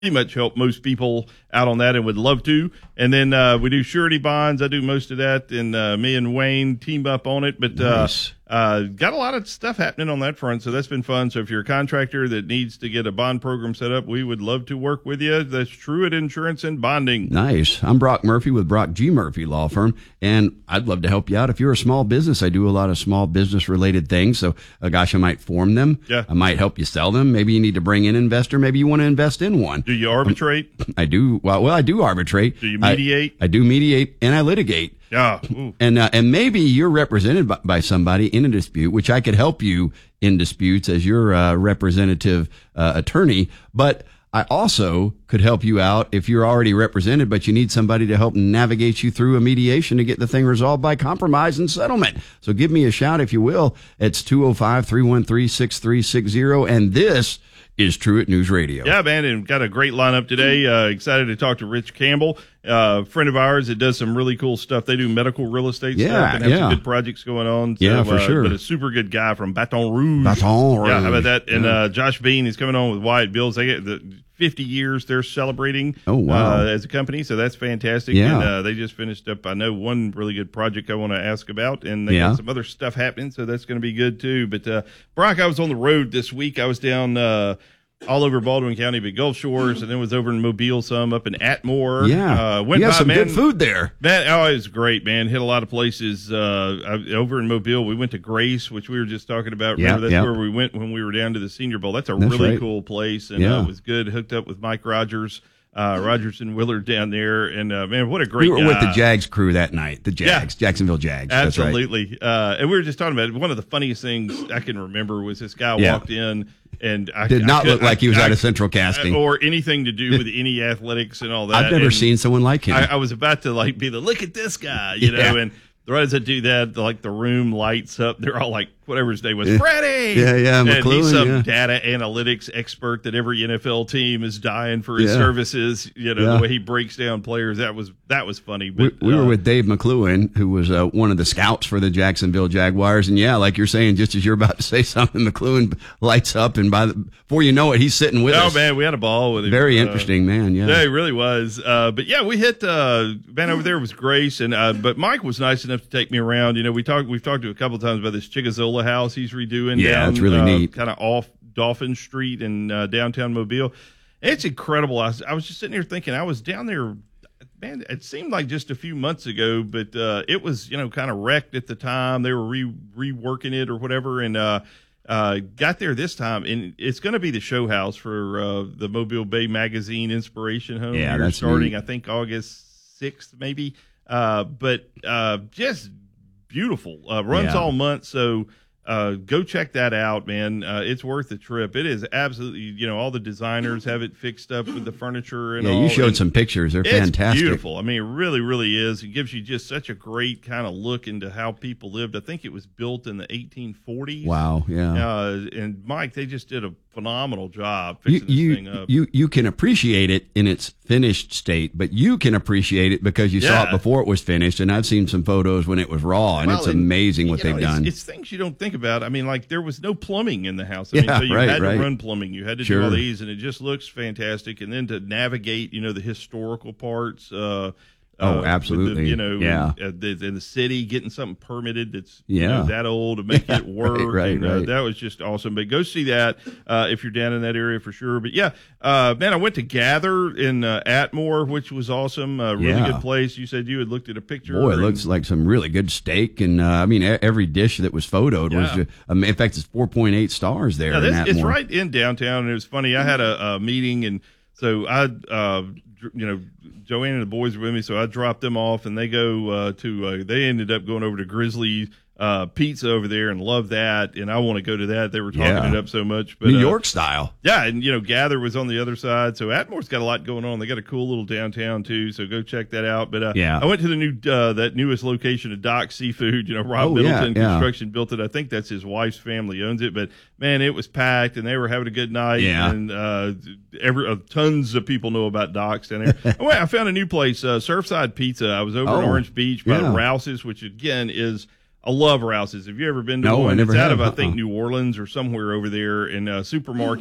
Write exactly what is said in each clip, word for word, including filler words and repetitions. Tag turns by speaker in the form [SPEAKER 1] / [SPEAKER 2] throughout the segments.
[SPEAKER 1] pretty much help most people out on that and would love to. And then uh, we do surety bonds. I do most of that, and uh, me and Wayne team up on it. But
[SPEAKER 2] nice.
[SPEAKER 1] uh, uh, got a lot of stuff happening on that front, so that's been fun. So if you're a contractor that needs to get a bond program set up, we would love to work with you. That's Truett Insurance and Bonding.
[SPEAKER 2] Nice. I'm Brock Murphy with Brock G. Murphy Law Firm, and I'd love to help you out. If you're a small business, I do a lot of small business-related things. So, uh, gosh, I might form them.
[SPEAKER 1] Yeah.
[SPEAKER 2] I might help you sell them. Maybe you need to bring in an investor. Maybe you want to invest in one.
[SPEAKER 1] Do you arbitrate?
[SPEAKER 2] Um, I do. Well, well, I do arbitrate.
[SPEAKER 1] Do you mediate?
[SPEAKER 2] I, I do mediate, and I litigate.
[SPEAKER 1] Yeah. Ooh.
[SPEAKER 2] And uh, and maybe you're represented by, by somebody in a dispute, which I could help you in disputes as your uh, representative uh, attorney. But I also could help you out if you're already represented, but you need somebody to help navigate you through a mediation to get the thing resolved by compromise and settlement. So give me a shout, if you will. It's two oh five, three one three, six three six zero. And this is Truett News Radio.
[SPEAKER 1] Yeah, man, and got a great lineup today. Uh, excited to talk to Rich Campbell, uh, friend of ours that does some really cool stuff. They do medical real estate
[SPEAKER 2] yeah,
[SPEAKER 1] stuff and have
[SPEAKER 2] yeah.
[SPEAKER 1] some good projects going on. So,
[SPEAKER 2] yeah, for
[SPEAKER 1] uh,
[SPEAKER 2] sure.
[SPEAKER 1] But a super good guy from Baton Rouge.
[SPEAKER 2] Baton Rouge.
[SPEAKER 1] Yeah, how about that? And
[SPEAKER 2] yeah.
[SPEAKER 1] uh, Josh Bean is coming on with Wyatt Bills. They get the fifty years they're celebrating.
[SPEAKER 2] Oh, wow.
[SPEAKER 1] Uh, as a company, so that's fantastic.
[SPEAKER 2] Yeah.
[SPEAKER 1] And uh, they just finished up, I know, one really good project I want to ask about, and they
[SPEAKER 2] yeah.
[SPEAKER 1] got some other stuff happening, so that's going to be good too. But uh, Brock, I was on the road this week. I was down uh, all over Baldwin County, but Gulf Shores, and then was over in Mobile, some up in Atmore.
[SPEAKER 2] Yeah,
[SPEAKER 1] uh, went
[SPEAKER 2] you got
[SPEAKER 1] by,
[SPEAKER 2] some
[SPEAKER 1] man,
[SPEAKER 2] good food there.
[SPEAKER 1] Man, oh, it was great, man. Hit a lot of places. Uh, I, over in Mobile, we went to Grace, which we were just talking about.
[SPEAKER 2] Yeah,
[SPEAKER 1] Remember, that's
[SPEAKER 2] yeah.
[SPEAKER 1] where we went when we were down to the Senior Bowl. That's a
[SPEAKER 2] That's
[SPEAKER 1] really
[SPEAKER 2] right.
[SPEAKER 1] cool place, and
[SPEAKER 2] Yeah.
[SPEAKER 1] uh, it was good. Hooked up with Mike Rogers. Uh, Rogers and Willard down there, and uh, man, what a great
[SPEAKER 2] We were
[SPEAKER 1] guy.
[SPEAKER 2] with the Jags crew that night, the Jags,
[SPEAKER 1] Yeah.
[SPEAKER 2] Jacksonville Jags. That's right.
[SPEAKER 1] Absolutely. Uh, and we were just talking about it. One of the funniest things I can remember was this guy
[SPEAKER 2] Yeah.
[SPEAKER 1] walked in and I
[SPEAKER 2] Did
[SPEAKER 1] I
[SPEAKER 2] not
[SPEAKER 1] could-
[SPEAKER 2] look like he was
[SPEAKER 1] I-
[SPEAKER 2] out of Central Casting.
[SPEAKER 1] or anything to do with any athletics and all that.
[SPEAKER 2] I've never
[SPEAKER 1] And
[SPEAKER 2] seen someone like him.
[SPEAKER 1] I, I was about to like be the look at this guy, you
[SPEAKER 2] Yeah.
[SPEAKER 1] know, and right as I do that, like the room lights up. They're all like, whatever his name was, Freddie.
[SPEAKER 2] Yeah, yeah,
[SPEAKER 1] And
[SPEAKER 2] McLuhan,
[SPEAKER 1] he's some
[SPEAKER 2] yeah.
[SPEAKER 1] data analytics expert that every N F L team is dying for his
[SPEAKER 2] Yeah.
[SPEAKER 1] services. You know,
[SPEAKER 2] Yeah.
[SPEAKER 1] the way he breaks down players. That was that was funny.
[SPEAKER 2] we,
[SPEAKER 1] But
[SPEAKER 2] we were
[SPEAKER 1] uh,
[SPEAKER 2] with Dave McLuhan, who was uh, one of the scouts for the Jacksonville Jaguars. And yeah, like you're saying, just as you're about to say something, McLuhan lights up, and by the, before you know it, he's sitting with
[SPEAKER 1] Oh
[SPEAKER 2] us.
[SPEAKER 1] man, we had a ball with him.
[SPEAKER 2] Very
[SPEAKER 1] Uh,
[SPEAKER 2] interesting, man. Yeah.
[SPEAKER 1] Yeah, he really was. Uh, but yeah, we hit uh, man over there was Grace, and uh, but Mike was nice enough to take me around. You know, we talked we've talked to a couple of times about this Chigazola house he's redoing.
[SPEAKER 2] Yeah,
[SPEAKER 1] down,
[SPEAKER 2] it's really
[SPEAKER 1] uh,
[SPEAKER 2] neat.
[SPEAKER 1] Kind of off Dolphin Street in uh, downtown Mobile. It's incredible. I was, I was just sitting here thinking, I was down there. Man, it seemed like just a few months ago, but uh, it was, you know, kind of wrecked at the time. They were re reworking it or whatever, and uh, uh, got there this time, and it's going to be the show house for uh, the Mobile Bay Magazine Inspiration Home.
[SPEAKER 2] Yeah,
[SPEAKER 1] We're
[SPEAKER 2] that's
[SPEAKER 1] starting,
[SPEAKER 2] neat.
[SPEAKER 1] I think, August sixth, maybe. Uh, but uh, just beautiful. Uh, runs
[SPEAKER 2] Yeah.
[SPEAKER 1] all month, so. Uh, go check that out, man. Uh, it's worth the trip. It is absolutely, you know, all the designers have it fixed up with the furniture and
[SPEAKER 2] Yeah,
[SPEAKER 1] all.
[SPEAKER 2] you showed
[SPEAKER 1] and
[SPEAKER 2] some pictures. They're
[SPEAKER 1] it's
[SPEAKER 2] fantastic.
[SPEAKER 1] beautiful. I mean, it really, really is. It gives you just such a great kind of look into how people lived. I think it was built in the eighteen forties.
[SPEAKER 2] Wow. Yeah.
[SPEAKER 1] Uh, and Mike, they just did a phenomenal job
[SPEAKER 2] You,
[SPEAKER 1] fixing this
[SPEAKER 2] you,
[SPEAKER 1] thing up.
[SPEAKER 2] you, you can appreciate it in its finished state, but you can appreciate it because you saw
[SPEAKER 1] Yeah.
[SPEAKER 2] it before it was finished. And I've seen some photos when it was raw, and
[SPEAKER 1] Well,
[SPEAKER 2] it's amazing what
[SPEAKER 1] you
[SPEAKER 2] they've
[SPEAKER 1] know, it's-
[SPEAKER 2] done.
[SPEAKER 1] It's, things you don't think about. I mean, like there was no plumbing in the house. I
[SPEAKER 2] Yeah,
[SPEAKER 1] mean, so you
[SPEAKER 2] right,
[SPEAKER 1] had
[SPEAKER 2] right.
[SPEAKER 1] to run plumbing. You had to
[SPEAKER 2] Sure.
[SPEAKER 1] do all these, and it just looks fantastic. And then to navigate, you know, the historical parts. Uh,
[SPEAKER 2] Oh,
[SPEAKER 1] uh, with
[SPEAKER 2] absolutely.
[SPEAKER 1] The, you know,
[SPEAKER 2] Yeah.
[SPEAKER 1] in, uh, the, in the city, getting something permitted that's
[SPEAKER 2] Yeah.
[SPEAKER 1] you know, that old to make it work.
[SPEAKER 2] right,
[SPEAKER 1] and, uh,
[SPEAKER 2] right.
[SPEAKER 1] That was just awesome. But go see that uh, if you're down in that area for sure. But yeah, uh, man, I went to Gather in uh, Atmore, which was awesome. Uh, really
[SPEAKER 2] Yeah.
[SPEAKER 1] good place. You said you had looked at a picture.
[SPEAKER 2] Boy, it
[SPEAKER 1] and-
[SPEAKER 2] looks like some really good steak, and uh, I mean, e- every dish that was photoed was.
[SPEAKER 1] Yeah.
[SPEAKER 2] Just, I mean, in fact, it's four point eight stars there.
[SPEAKER 1] Yeah,
[SPEAKER 2] in
[SPEAKER 1] this, it's
[SPEAKER 2] Atmore.
[SPEAKER 1] right in downtown, and it was funny. I had a, a meeting, and so I, uh, dr- you know, Joanne and the boys were with me, so I dropped them off, and they go uh, to. Uh, they ended up going over to Grizzly uh, Pizza over there, and love that. And I want to go to that. They were talking
[SPEAKER 2] Yeah.
[SPEAKER 1] it up so much, but
[SPEAKER 2] New
[SPEAKER 1] uh,
[SPEAKER 2] York style.
[SPEAKER 1] yeah, and you know, Gather was on the other side, so Atmore's got a lot going on. They got a cool little downtown too, so go check that out. But uh,
[SPEAKER 2] Yeah.
[SPEAKER 1] I went to the new uh, that newest location of Doc Seafood. You know, Rob
[SPEAKER 2] Oh, yeah,
[SPEAKER 1] Middleton
[SPEAKER 2] yeah.
[SPEAKER 1] Construction built it. I think that's his wife's family owns it. But man, it was packed, and they were having a good night.
[SPEAKER 2] Yeah.
[SPEAKER 1] and uh, every uh, tons of people know about Doc's down there. Oh, wait, I found a new place, uh, Surfside Pizza. I was over in
[SPEAKER 2] Oh,
[SPEAKER 1] Orange Beach by
[SPEAKER 2] yeah.
[SPEAKER 1] Rouse's, which again is. I love Rouse's. Have you ever been to
[SPEAKER 2] No,
[SPEAKER 1] one?
[SPEAKER 2] I never
[SPEAKER 1] it's out
[SPEAKER 2] have.
[SPEAKER 1] of I think
[SPEAKER 2] Uh-uh.
[SPEAKER 1] New Orleans or somewhere over there in a supermarket.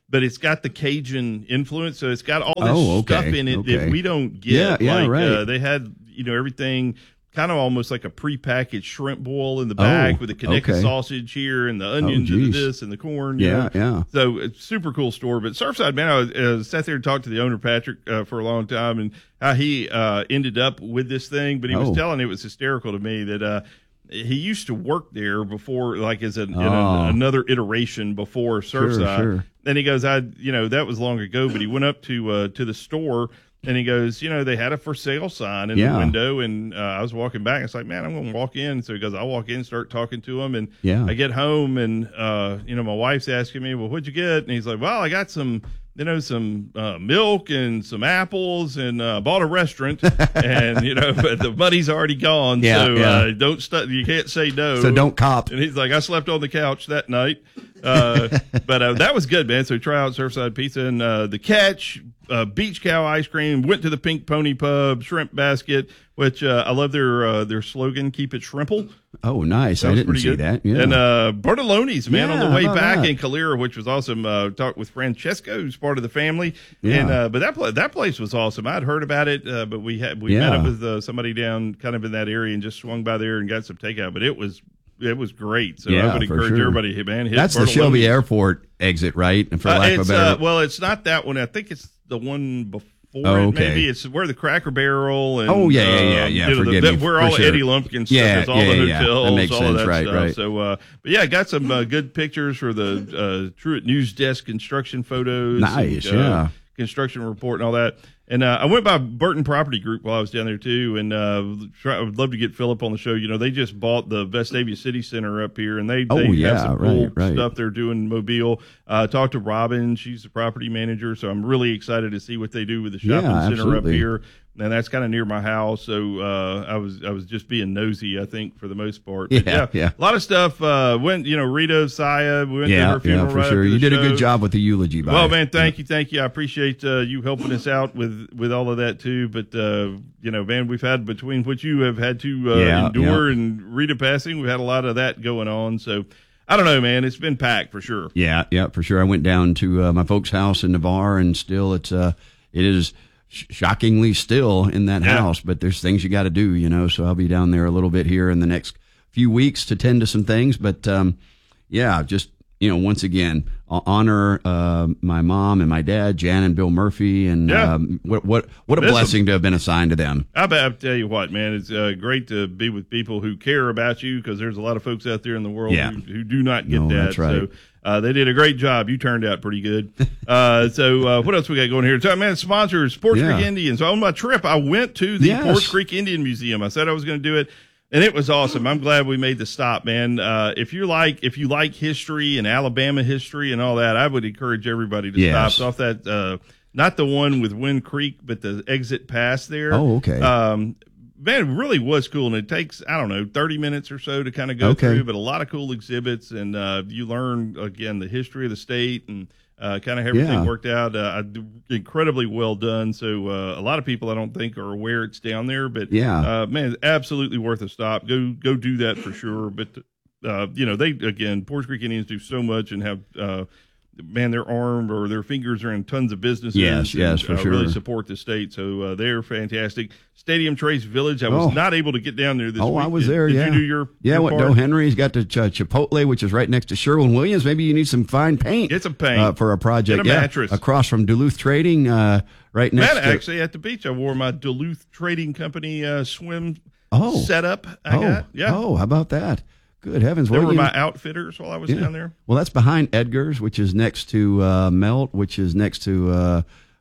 [SPEAKER 1] but it's got the Cajun influence. So it's got all this
[SPEAKER 2] Oh, okay,
[SPEAKER 1] stuff in it
[SPEAKER 2] okay.
[SPEAKER 1] that we don't get.
[SPEAKER 2] Yeah, yeah,
[SPEAKER 1] like,
[SPEAKER 2] right.
[SPEAKER 1] Uh, they had, you know, everything kind of almost like a prepackaged shrimp boil in the back
[SPEAKER 2] Oh,
[SPEAKER 1] with the connected
[SPEAKER 2] okay.
[SPEAKER 1] sausage here and the onions and the
[SPEAKER 2] geez.
[SPEAKER 1] this and the corn. you
[SPEAKER 2] Yeah,
[SPEAKER 1] know.
[SPEAKER 2] yeah.
[SPEAKER 1] So it's super cool store. But Surfside, man, I was, uh, sat there and talked to the owner, Patrick, uh, for a long time, and how he uh, ended up with this thing. But he was
[SPEAKER 2] Oh.
[SPEAKER 1] telling it was hysterical to me that uh, he used to work there before, like as an, in
[SPEAKER 2] Oh.
[SPEAKER 1] a, another iteration before Surfside.
[SPEAKER 2] sure.
[SPEAKER 1] And he goes, I, you know, that was long ago, but he went up to uh, to the store. And he goes, you know, they had a for sale sign in
[SPEAKER 2] Yeah.
[SPEAKER 1] the window, and uh, I was walking back. It's like, man, I'm going to walk in. So he goes, I'll walk in, start talking to him, and
[SPEAKER 2] Yeah.
[SPEAKER 1] I get home, and uh, you know, my wife's asking me, well, what'd you get? And he's like, well, I got some, you know, some uh, milk and some apples, and uh, bought a restaurant, and you know, but the money's already gone,
[SPEAKER 2] Yeah,
[SPEAKER 1] so
[SPEAKER 2] yeah.
[SPEAKER 1] Uh, don't stu- you can't say no.
[SPEAKER 2] So don't cop.
[SPEAKER 1] And he's like, I slept on the couch that night. Uh, but uh, that was good, man. So try out Surfside Pizza and uh, the Catch, uh, Beach Cow ice cream. Went to the Pink Pony Pub, Shrimp Basket, which uh, I love their uh, their slogan, "Keep it shrimple."
[SPEAKER 2] Oh, nice.
[SPEAKER 1] That
[SPEAKER 2] I
[SPEAKER 1] was
[SPEAKER 2] didn't
[SPEAKER 1] pretty
[SPEAKER 2] see
[SPEAKER 1] good.
[SPEAKER 2] that. Yeah.
[SPEAKER 1] And uh, Bertoloni's, man,
[SPEAKER 2] Yeah,
[SPEAKER 1] on the way
[SPEAKER 2] how about
[SPEAKER 1] back
[SPEAKER 2] that?
[SPEAKER 1] in Calera, which was awesome. Uh, talked with Francesco, who's part of the family.
[SPEAKER 2] Yeah.
[SPEAKER 1] And uh, but that pla- that place was awesome. I'd heard about it, uh, but we had we
[SPEAKER 2] Yeah.
[SPEAKER 1] met up with uh, somebody down kind of in that area and just swung by there and got some takeout. But it was it was great. So
[SPEAKER 2] Yeah,
[SPEAKER 1] I would
[SPEAKER 2] for
[SPEAKER 1] encourage
[SPEAKER 2] sure.
[SPEAKER 1] everybody, hey, man, hit
[SPEAKER 2] That's the Shelby
[SPEAKER 1] Bertoloni's.
[SPEAKER 2] Airport exit, right? And for
[SPEAKER 1] Uh,
[SPEAKER 2] lack of a
[SPEAKER 1] it's,
[SPEAKER 2] better.
[SPEAKER 1] uh, well, it's not that one. I think it's the one before
[SPEAKER 2] Oh,
[SPEAKER 1] it.
[SPEAKER 2] okay.
[SPEAKER 1] Maybe it's where the Cracker Barrel and
[SPEAKER 2] Oh, yeah, yeah, yeah,
[SPEAKER 1] um,
[SPEAKER 2] yeah,
[SPEAKER 1] you know,
[SPEAKER 2] forgive
[SPEAKER 1] the,
[SPEAKER 2] me,
[SPEAKER 1] where
[SPEAKER 2] for
[SPEAKER 1] all
[SPEAKER 2] sure.
[SPEAKER 1] Eddie Lumpkin stuff
[SPEAKER 2] Yeah,
[SPEAKER 1] is, all
[SPEAKER 2] yeah,
[SPEAKER 1] the
[SPEAKER 2] yeah.
[SPEAKER 1] hotels,
[SPEAKER 2] That makes
[SPEAKER 1] all
[SPEAKER 2] sense,
[SPEAKER 1] of that
[SPEAKER 2] right,
[SPEAKER 1] stuff.
[SPEAKER 2] right.
[SPEAKER 1] So, uh, but yeah, I got some uh, good pictures for the uh, Truett News Desk construction photos.
[SPEAKER 2] Nice,
[SPEAKER 1] and, uh,
[SPEAKER 2] yeah.
[SPEAKER 1] Construction report and all that. And uh, I went by Burton Property Group while I was down there too, and uh, try, I would love to get Philip on the show. You know, they just bought the Vestavia City Center up here, and they,
[SPEAKER 2] Oh,
[SPEAKER 1] they
[SPEAKER 2] yeah,
[SPEAKER 1] have some cool
[SPEAKER 2] right, right.
[SPEAKER 1] stuff they're doing in Mobile. Uh, talked to Robin; she's the property manager, so I'm really excited to see what they do with the shopping
[SPEAKER 2] Yeah,
[SPEAKER 1] center up
[SPEAKER 2] absolutely.
[SPEAKER 1] here. And that's kind of near my house, so uh, I was I was just being nosy, I think, for the most part. But
[SPEAKER 2] Yeah, yeah.
[SPEAKER 1] a lot of stuff. Uh, went, you know, Rita, Saya, we went to
[SPEAKER 2] yeah,
[SPEAKER 1] her funeral
[SPEAKER 2] yeah, for
[SPEAKER 1] right
[SPEAKER 2] sure.
[SPEAKER 1] after
[SPEAKER 2] You
[SPEAKER 1] the
[SPEAKER 2] did a
[SPEAKER 1] show.
[SPEAKER 2] good job with the eulogy. By
[SPEAKER 1] Well,
[SPEAKER 2] it.
[SPEAKER 1] man, thank you, thank you. I appreciate uh, you helping us out with with all of that too. But uh, you know, man, we've had between what you have had to uh,
[SPEAKER 2] Yeah,
[SPEAKER 1] endure and Rita passing, we've had a lot of that going on. So I don't know, man. It's been packed for sure.
[SPEAKER 2] Yeah, yeah, for sure. I went down to uh, my folks' house in Navarre, and still, it's uh, it is sh- shockingly still in that
[SPEAKER 1] Yeah.
[SPEAKER 2] house. But there's things you got to do, you know. So I'll be down there a little bit here in the next few weeks to tend to some things. But um, yeah, just you know, once again, uh, honor uh, my mom and my dad, Jan and Bill Murphy, and
[SPEAKER 1] Yeah.
[SPEAKER 2] um, what what what a
[SPEAKER 1] Miss 'em.
[SPEAKER 2] blessing to have been assigned to them.
[SPEAKER 1] I, I tell you what, man, it's uh, great to be with people who care about you, because there's a lot of folks out there in the world
[SPEAKER 2] Yeah.
[SPEAKER 1] who, who do not get
[SPEAKER 2] No,
[SPEAKER 1] that.
[SPEAKER 2] that's right.
[SPEAKER 1] So uh, they did a great job. You turned out pretty good. uh, so uh, what else we got going here? So, man, sponsors, Porch
[SPEAKER 2] Yeah.
[SPEAKER 1] Creek Indians. So on my trip, I went to the
[SPEAKER 2] Yes.
[SPEAKER 1] Porch Creek Indian Museum. I said I was going to do it. And it was awesome. I'm glad we made the stop, man. Uh, if you like, if you like history and Alabama history and all that, I would encourage everybody to
[SPEAKER 2] Yes.
[SPEAKER 1] stop. It's off that, uh, not the one with Wind Creek, but the exit pass there.
[SPEAKER 2] Oh, okay.
[SPEAKER 1] Um, man, it really was cool. And it takes, I don't know, thirty minutes or so to kind of go
[SPEAKER 2] Okay.
[SPEAKER 1] through, but a lot of cool exhibits. And, uh, you learn again, the history of the state and, uh, kind of everything
[SPEAKER 2] Yeah.
[SPEAKER 1] worked out. Uh, incredibly well done. So, uh, a lot of people I don't think are aware it's down there, but
[SPEAKER 2] Yeah.
[SPEAKER 1] uh, man, it's absolutely worth a stop. Go, go do that for sure. But, uh, you know, they, again, Porch Creek Indians do so much and have, uh, man, their arm or their fingers are in tons of businesses.
[SPEAKER 2] Yes,
[SPEAKER 1] and,
[SPEAKER 2] yes, for
[SPEAKER 1] uh,
[SPEAKER 2] sure.
[SPEAKER 1] Really support the state. So, uh, they're fantastic. Stadium Trace Village. I was
[SPEAKER 2] Oh.
[SPEAKER 1] not able to get down there this
[SPEAKER 2] Oh,
[SPEAKER 1] week.
[SPEAKER 2] I was
[SPEAKER 1] Did-
[SPEAKER 2] there.
[SPEAKER 1] Did
[SPEAKER 2] yeah,
[SPEAKER 1] you do your,
[SPEAKER 2] yeah.
[SPEAKER 1] your
[SPEAKER 2] What
[SPEAKER 1] part?
[SPEAKER 2] Joe Henry's got the Ch- Chipotle, which is right next to Sherwin Williams. Maybe you need some fine paint.
[SPEAKER 1] Get some paint.
[SPEAKER 2] uh, for a project.
[SPEAKER 1] Get a
[SPEAKER 2] yeah,
[SPEAKER 1] mattress.
[SPEAKER 2] across from Duluth Trading, uh, right next.
[SPEAKER 1] Man,
[SPEAKER 2] to,
[SPEAKER 1] actually, at the beach, I wore my Duluth Trading Company uh, swim
[SPEAKER 2] Oh.
[SPEAKER 1] setup. I
[SPEAKER 2] oh,
[SPEAKER 1] got. Yeah.
[SPEAKER 2] oh, how about that? Good heavens!
[SPEAKER 1] They
[SPEAKER 2] Well,
[SPEAKER 1] were
[SPEAKER 2] you know-
[SPEAKER 1] my outfitters while I was
[SPEAKER 2] yeah.
[SPEAKER 1] down there.
[SPEAKER 2] Well, that's behind Edgar's, which is next to uh, Melt, which is next to uh,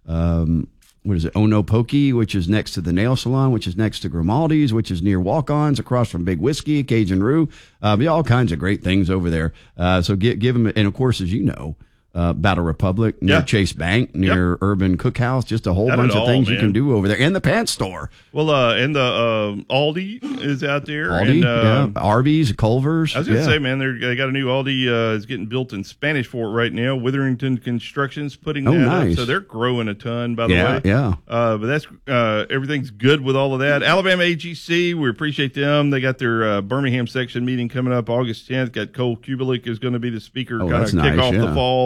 [SPEAKER 2] um, what is it? Onopoki, which is next to the nail salon, which is next to Grimaldi's, which is near Walk-Ons, across from Big Whiskey, Cajun Roo. Uh, yeah, all kinds of great things over there. Uh, so give, give them, and of course, as you know, uh, Battle Republic near
[SPEAKER 1] Yeah.
[SPEAKER 2] Chase Bank, near Urban Cookhouse, just a whole
[SPEAKER 1] Got it
[SPEAKER 2] bunch of
[SPEAKER 1] all,
[SPEAKER 2] things you
[SPEAKER 1] man.
[SPEAKER 2] can do over there, and the pants store.
[SPEAKER 1] Well, uh, and the um Aldi is out there.
[SPEAKER 2] Aldi,
[SPEAKER 1] and,
[SPEAKER 2] yeah,
[SPEAKER 1] um,
[SPEAKER 2] Arby's, Culver's.
[SPEAKER 1] I was going to
[SPEAKER 2] yeah.
[SPEAKER 1] say, man, they're, they got a new Aldi. Uh, is getting built in Spanish Fort right now. Witherington Construction's putting
[SPEAKER 2] Oh,
[SPEAKER 1] that
[SPEAKER 2] nice.
[SPEAKER 1] up, so they're growing a ton. By the
[SPEAKER 2] Yeah,
[SPEAKER 1] way,
[SPEAKER 2] yeah.
[SPEAKER 1] Uh, but that's uh, everything's good with all of that. Alabama A G C, we appreciate them. They got their uh, Birmingham section meeting coming up August tenth. Got Cole Kubelik is going to be the speaker,
[SPEAKER 2] Oh,
[SPEAKER 1] kind of
[SPEAKER 2] that's
[SPEAKER 1] kick
[SPEAKER 2] nice,
[SPEAKER 1] off
[SPEAKER 2] yeah.
[SPEAKER 1] the fall.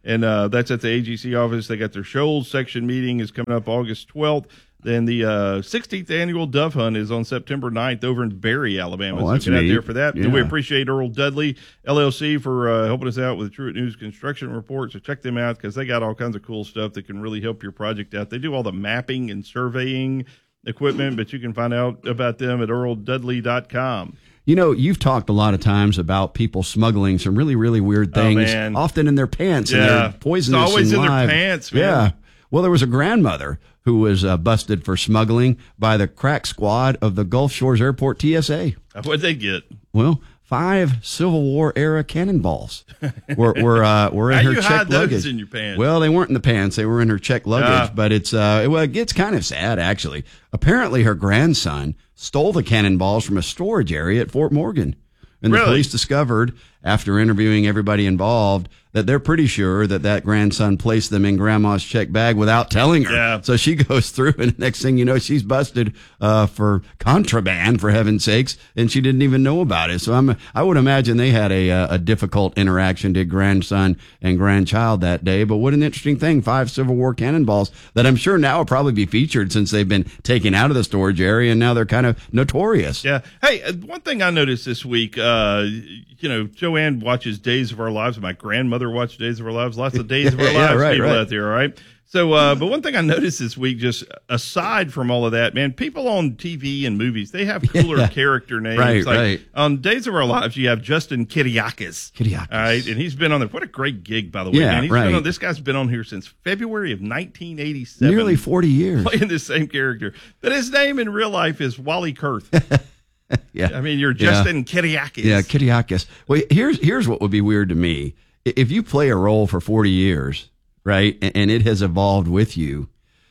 [SPEAKER 1] and uh, that's at the A G C office. They got their Shoals section meeting is coming up August twelfth. Then the uh, sixteenth annual Dove Hunt is on September ninth over in Berry, Alabama.
[SPEAKER 2] Oh, that's
[SPEAKER 1] so get
[SPEAKER 2] neat.
[SPEAKER 1] out there for that.
[SPEAKER 2] Yeah.
[SPEAKER 1] And we appreciate Earl Dudley, L L C, for uh, helping us out with the Truett News Construction Report. So check them out because they got all kinds of cool stuff that can really help your project out. They do all the mapping and surveying equipment, but you can find out about them at earl dudley dot com.
[SPEAKER 2] You know, you've talked a lot of times about people smuggling some really, really weird things,
[SPEAKER 1] oh, man.
[SPEAKER 2] often in their pants,
[SPEAKER 1] yeah.
[SPEAKER 2] and they're poisonous.
[SPEAKER 1] It's always
[SPEAKER 2] and
[SPEAKER 1] in
[SPEAKER 2] live.
[SPEAKER 1] their pants, man.
[SPEAKER 2] Yeah. Well, there was a grandmother who was uh, busted for smuggling by the crack squad of the Gulf Shores Airport T S A.
[SPEAKER 1] What'd they get?
[SPEAKER 2] Well, five Civil War era cannonballs were were uh, were in
[SPEAKER 1] How
[SPEAKER 2] her
[SPEAKER 1] you hide
[SPEAKER 2] checked
[SPEAKER 1] those
[SPEAKER 2] luggage.
[SPEAKER 1] in your pants?
[SPEAKER 2] Well, they weren't in the pants; they were in her checked luggage.
[SPEAKER 1] Ah.
[SPEAKER 2] But it's uh, it, well, it gets kind of sad actually. Apparently, her grandson stole the cannonballs from a storage area at Fort Morgan, and the
[SPEAKER 1] Really?
[SPEAKER 2] police discovered after interviewing everybody involved that they're pretty sure that that grandson placed them in grandma's check bag without telling her.
[SPEAKER 1] Yeah.
[SPEAKER 2] So she goes through, and next thing you know, she's busted uh, for contraband, for heaven's sakes, and she didn't even know about it. So I'm, I would imagine they had a, a difficult interaction, did grandson and grandchild that day. But what an interesting thing, five Civil War cannonballs that I'm sure now will probably be featured since they've been taken out of the storage area, and now they're kind of notorious.
[SPEAKER 1] Yeah. Hey, uh, one thing I noticed this week, uh, you know, Joanne watches Days of Our Lives. My grandmother watched Days of Our Lives. Lots of Days of Our
[SPEAKER 2] Yeah,
[SPEAKER 1] Lives
[SPEAKER 2] right,
[SPEAKER 1] people
[SPEAKER 2] right.
[SPEAKER 1] out there, all right? So, uh, but one thing I noticed this week, just aside from all of that, man, people on T V and movies, they have cooler
[SPEAKER 2] Yeah.
[SPEAKER 1] character names.
[SPEAKER 2] Right,
[SPEAKER 1] like,
[SPEAKER 2] right.
[SPEAKER 1] On Days of Our Lives, you have Justin Kiriakis.
[SPEAKER 2] Kiriakis.
[SPEAKER 1] All right, and he's been on there. What a great gig, by the way,
[SPEAKER 2] Yeah,
[SPEAKER 1] man. He's
[SPEAKER 2] right.
[SPEAKER 1] been on, this guy's been on here since February of nineteen eighty-seven.
[SPEAKER 2] Nearly forty years.
[SPEAKER 1] Playing the same character. But his name in real life is Wally Kurth.
[SPEAKER 2] Yeah.
[SPEAKER 1] I mean, you're Justin Kiriakis.
[SPEAKER 2] Yeah, Kiriakis. Well, here's here's what would be weird to me. I- If you play a role for forty years, right, and, and it has evolved with you,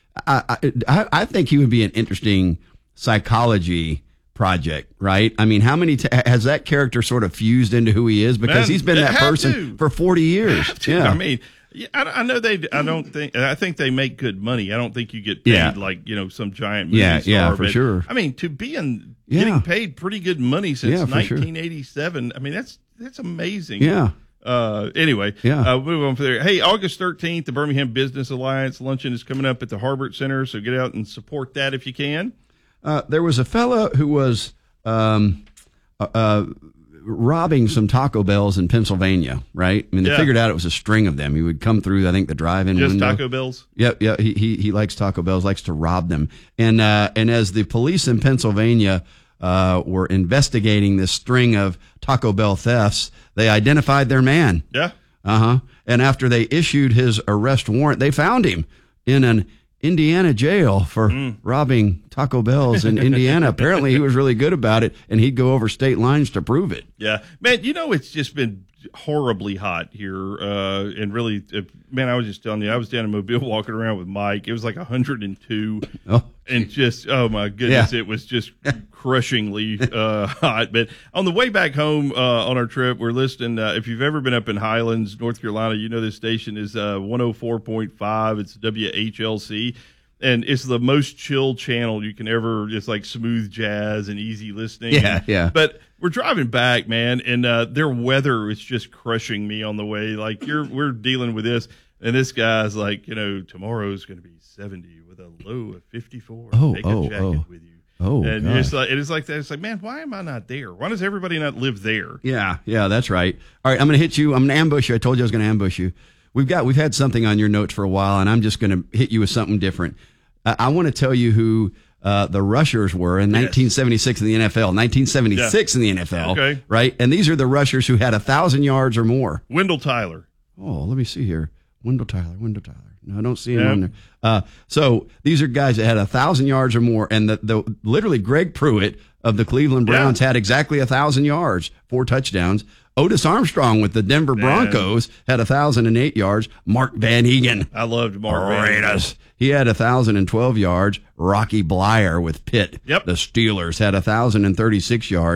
[SPEAKER 2] I, I I think he would be an interesting psychology project, right? I mean, how many t- has that character sort of fused into who he is because
[SPEAKER 1] Man,
[SPEAKER 2] he's been
[SPEAKER 1] they
[SPEAKER 2] that
[SPEAKER 1] have
[SPEAKER 2] person
[SPEAKER 1] to.
[SPEAKER 2] for forty years.
[SPEAKER 1] Have to.
[SPEAKER 2] Yeah,
[SPEAKER 1] I mean, yeah, I, I know they. I don't think. I think they make good money. I don't think you get paid
[SPEAKER 2] Yeah.
[SPEAKER 1] like you know some giant movie
[SPEAKER 2] Yeah,
[SPEAKER 1] star.
[SPEAKER 2] yeah, for
[SPEAKER 1] but,
[SPEAKER 2] sure.
[SPEAKER 1] I mean, to be in
[SPEAKER 2] Yeah.
[SPEAKER 1] getting paid pretty good money since
[SPEAKER 2] Yeah, for sure.
[SPEAKER 1] nineteen eighty-seven. I mean, that's that's amazing.
[SPEAKER 2] yeah.
[SPEAKER 1] Uh, anyway,
[SPEAKER 2] Yeah.
[SPEAKER 1] uh, move on from there. Hey, August thirteenth, the Birmingham Business Alliance luncheon is coming up at the Harbert Center, so get out and support that if you can.
[SPEAKER 2] Uh, there was a fella who was um, uh, uh, robbing some Taco Bells in Pennsylvania, right? I mean, they
[SPEAKER 1] Yeah.
[SPEAKER 2] figured out it was a string of them. He would come through, I think, the drive-in
[SPEAKER 1] Just
[SPEAKER 2] window.
[SPEAKER 1] Taco Bells.
[SPEAKER 2] Yep, yeah, he, he he likes Taco Bells, likes to rob them. And uh, and as the police in Pennsylvania uh, were investigating this string of Taco Bell thefts, they identified their man.
[SPEAKER 1] Yeah.
[SPEAKER 2] Uh huh. And after they issued his arrest warrant, they found him in an Indiana jail for
[SPEAKER 1] Mm.
[SPEAKER 2] robbing Taco Bells in Indiana. Apparently, he was really good about it, and he'd go over state lines to prove it.
[SPEAKER 1] Yeah, man, you know, it's just been horribly hot here. Uh, and really, uh, man, I was just telling you, I was down in Mobile walking around with Mike. It was like one hundred two.
[SPEAKER 2] Oh,
[SPEAKER 1] And just, oh my goodness,
[SPEAKER 2] Yeah.
[SPEAKER 1] it was just crushingly uh, hot. But on the way back home uh, on our trip, we're listening. Uh, if you've ever been up in Highlands, North Carolina, you know this station is uh, one oh four point five. It's W H L C. And it's the most chill channel you can ever. It's like smooth jazz and easy listening.
[SPEAKER 2] Yeah,
[SPEAKER 1] And-
[SPEAKER 2] yeah.
[SPEAKER 1] But we're driving back, man, and uh, their weather is just crushing me on the way. Like you're, we're dealing with this, and this guy's like, you know, tomorrow's going to be seventy with a low of fifty-four.
[SPEAKER 2] Oh,
[SPEAKER 1] Take
[SPEAKER 2] oh,
[SPEAKER 1] a jacket
[SPEAKER 2] oh.
[SPEAKER 1] with you.
[SPEAKER 2] Oh,
[SPEAKER 1] and
[SPEAKER 2] gosh.
[SPEAKER 1] it's like it is like that. It's like, man, why am I not there? Why does everybody not live there?
[SPEAKER 2] Yeah, yeah, that's right. All right, I'm going to hit you. I'm going to ambush you. I told you I was going to ambush you. We've got we've had something on your notes for a while, and I'm just going to hit you with something different. I, I want to tell you who uh, the rushers were in
[SPEAKER 1] Yes.
[SPEAKER 2] nineteen seventy-six in the N F L, nineteen seventy-six in the N F L.
[SPEAKER 1] Okay.
[SPEAKER 2] Right, and these are the rushers who had a thousand yards or more.
[SPEAKER 1] Wendell Tyler.
[SPEAKER 2] Oh, let me see here. Wendell Tyler, Wendell Tyler. No, I don't see him
[SPEAKER 1] Yeah.
[SPEAKER 2] on there. Uh, so these are guys that had a thousand yards or more, and the, the literally Greg Pruitt of the Cleveland Browns
[SPEAKER 1] Yeah.
[SPEAKER 2] had exactly a thousand yards, four touchdowns. Otis Armstrong with the Denver Broncos had a thousand and eight yards. Mark Van Egan,
[SPEAKER 1] I loved Mark Van Egan.
[SPEAKER 2] Raiders, he had a thousand and twelve yards. Rocky Blyer with Pitt,
[SPEAKER 1] Yep.
[SPEAKER 2] the Steelers had a thousand and thirty-six yards.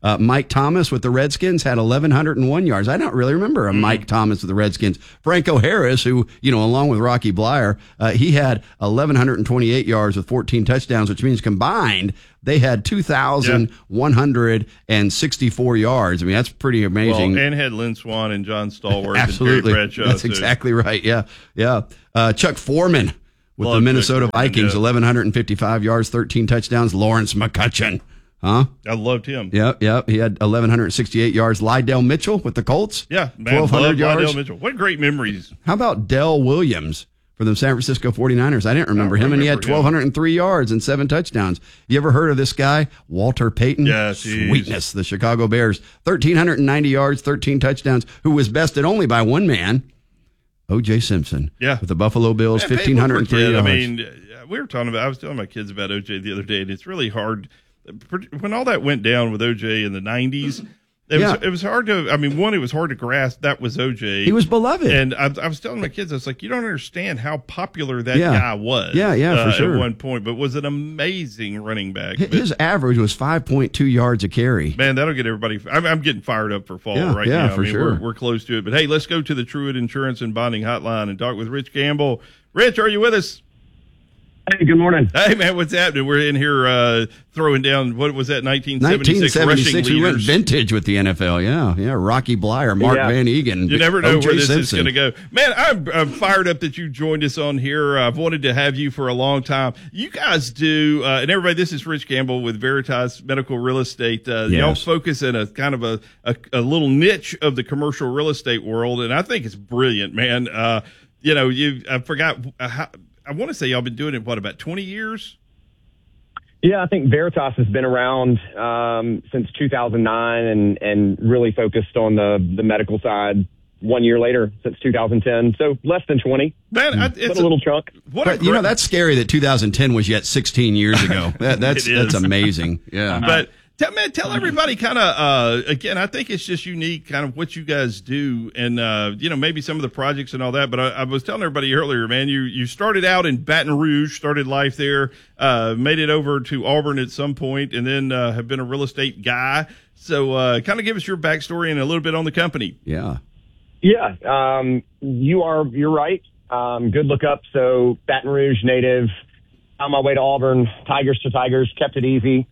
[SPEAKER 2] Uh, Mike Thomas with the Redskins had eleven oh one yards. I don't really remember a mm. Mike Thomas with the Redskins. Franco Harris, who, you know, along with Rocky Blyer, uh, he had eleven twenty-eight yards with fourteen touchdowns, which means combined they had two thousand one hundred sixty-four yeah. yards. I mean, that's pretty amazing.
[SPEAKER 1] Well, and had Lynn Swan and John Stallworth.
[SPEAKER 2] Absolutely.
[SPEAKER 1] And Terry Bradshaw,
[SPEAKER 2] that's
[SPEAKER 1] too.
[SPEAKER 2] exactly right. Yeah. Yeah. Uh, Chuck Foreman with Love the Minnesota Chuck Vikings, Foreman, yeah. eleven fifty-five yards, thirteen touchdowns. Lawrence McCutcheon. Huh?
[SPEAKER 1] I loved him.
[SPEAKER 2] Yeah, yeah. He had eleven sixty-eight yards. Lydell Mitchell with the Colts.
[SPEAKER 1] Yeah, man.
[SPEAKER 2] twelve hundred yards.
[SPEAKER 1] Lydell Mitchell. What great memories.
[SPEAKER 2] How about Dell Williams for the San Francisco forty-niners? I didn't remember I him, remember and he had twelve oh three yards and seven touchdowns. You ever heard of this guy, Walter Payton?
[SPEAKER 1] Yeah,
[SPEAKER 2] Sweetness, the Chicago Bears. one thousand three hundred ninety yards, thirteen touchdowns, who was bested only by one man, O J Simpson.
[SPEAKER 1] Yeah.
[SPEAKER 2] With the Buffalo Bills,
[SPEAKER 1] man,
[SPEAKER 2] one thousand five hundred three yards.
[SPEAKER 1] I mean, we were talking about, I was telling my kids about O J the other day, and it's really hard. When all that went down with O J in the nineties, it, yeah. was, it was hard to, I mean, one, it was hard to grasp that was O J.
[SPEAKER 2] He was beloved.
[SPEAKER 1] And I, I was telling my kids, I was like, you don't understand how popular that
[SPEAKER 2] yeah.
[SPEAKER 1] guy was.
[SPEAKER 2] Yeah, yeah,
[SPEAKER 1] uh,
[SPEAKER 2] for sure.
[SPEAKER 1] At one point, but was an amazing running back.
[SPEAKER 2] His
[SPEAKER 1] but,
[SPEAKER 2] average was five point two yards a carry.
[SPEAKER 1] Man, that'll get everybody, I'm, I'm getting fired up for fall
[SPEAKER 2] yeah,
[SPEAKER 1] right
[SPEAKER 2] yeah,
[SPEAKER 1] now.
[SPEAKER 2] for
[SPEAKER 1] I mean,
[SPEAKER 2] sure.
[SPEAKER 1] We're, we're close to it. But hey, let's go to the Truett Insurance and Bonding Hotline and talk with Rich Gamble. Rich, are you with us?
[SPEAKER 3] Hey, good morning.
[SPEAKER 1] Hey, man, what's happening? We're in here uh, throwing down, what was that, nineteen seventy-six,
[SPEAKER 2] nineteen seventy-six
[SPEAKER 1] rushing
[SPEAKER 2] we went
[SPEAKER 1] leaders.
[SPEAKER 2] Vintage with the N F L, yeah. Yeah, Rocky Blyer, Mark
[SPEAKER 3] yeah.
[SPEAKER 2] Van Egan.
[SPEAKER 1] You never know
[SPEAKER 2] O J
[SPEAKER 1] where this
[SPEAKER 2] Simpson.
[SPEAKER 1] is going to go. Man, I'm, I'm fired up that you joined us on here. I've wanted to have you for a long time. You guys do, uh, and everybody, this is Rich Gamble with Veritas Medical Real Estate. Uh,
[SPEAKER 2] yes.
[SPEAKER 1] Y'all focus in a kind of a, a, a little niche of the commercial real estate world, and I think it's brilliant, man. Uh, you know, you I forgot how, I want to say y'all been doing it, what, about twenty years?
[SPEAKER 3] Yeah, I think Veritas has been around um, since two thousand nine and, and really focused on the, the medical side one year later, since two thousand ten. So less than twenty.
[SPEAKER 1] Man, I,
[SPEAKER 3] it's but a little chunk.
[SPEAKER 1] What
[SPEAKER 2] but,
[SPEAKER 1] a
[SPEAKER 2] you know, that's scary that two thousand ten was yet sixteen years ago. That, that's that's amazing. Yeah.
[SPEAKER 1] But tell, man, tell everybody kind of, uh, again, I think it's just unique kind of what you guys do and, uh, you know, maybe some of the projects and all that. But I, I was telling everybody earlier, man, you, you started out in Baton Rouge, started life there, uh, made it over to Auburn at some point, and then uh, have been a real estate guy. So uh, kind of give us your backstory and a little bit on the company.
[SPEAKER 2] Yeah.
[SPEAKER 3] Yeah. Um, you are, you're right. Um, good look up. So Baton Rouge native. On my way to Auburn, Tigers to Tigers, kept it easy.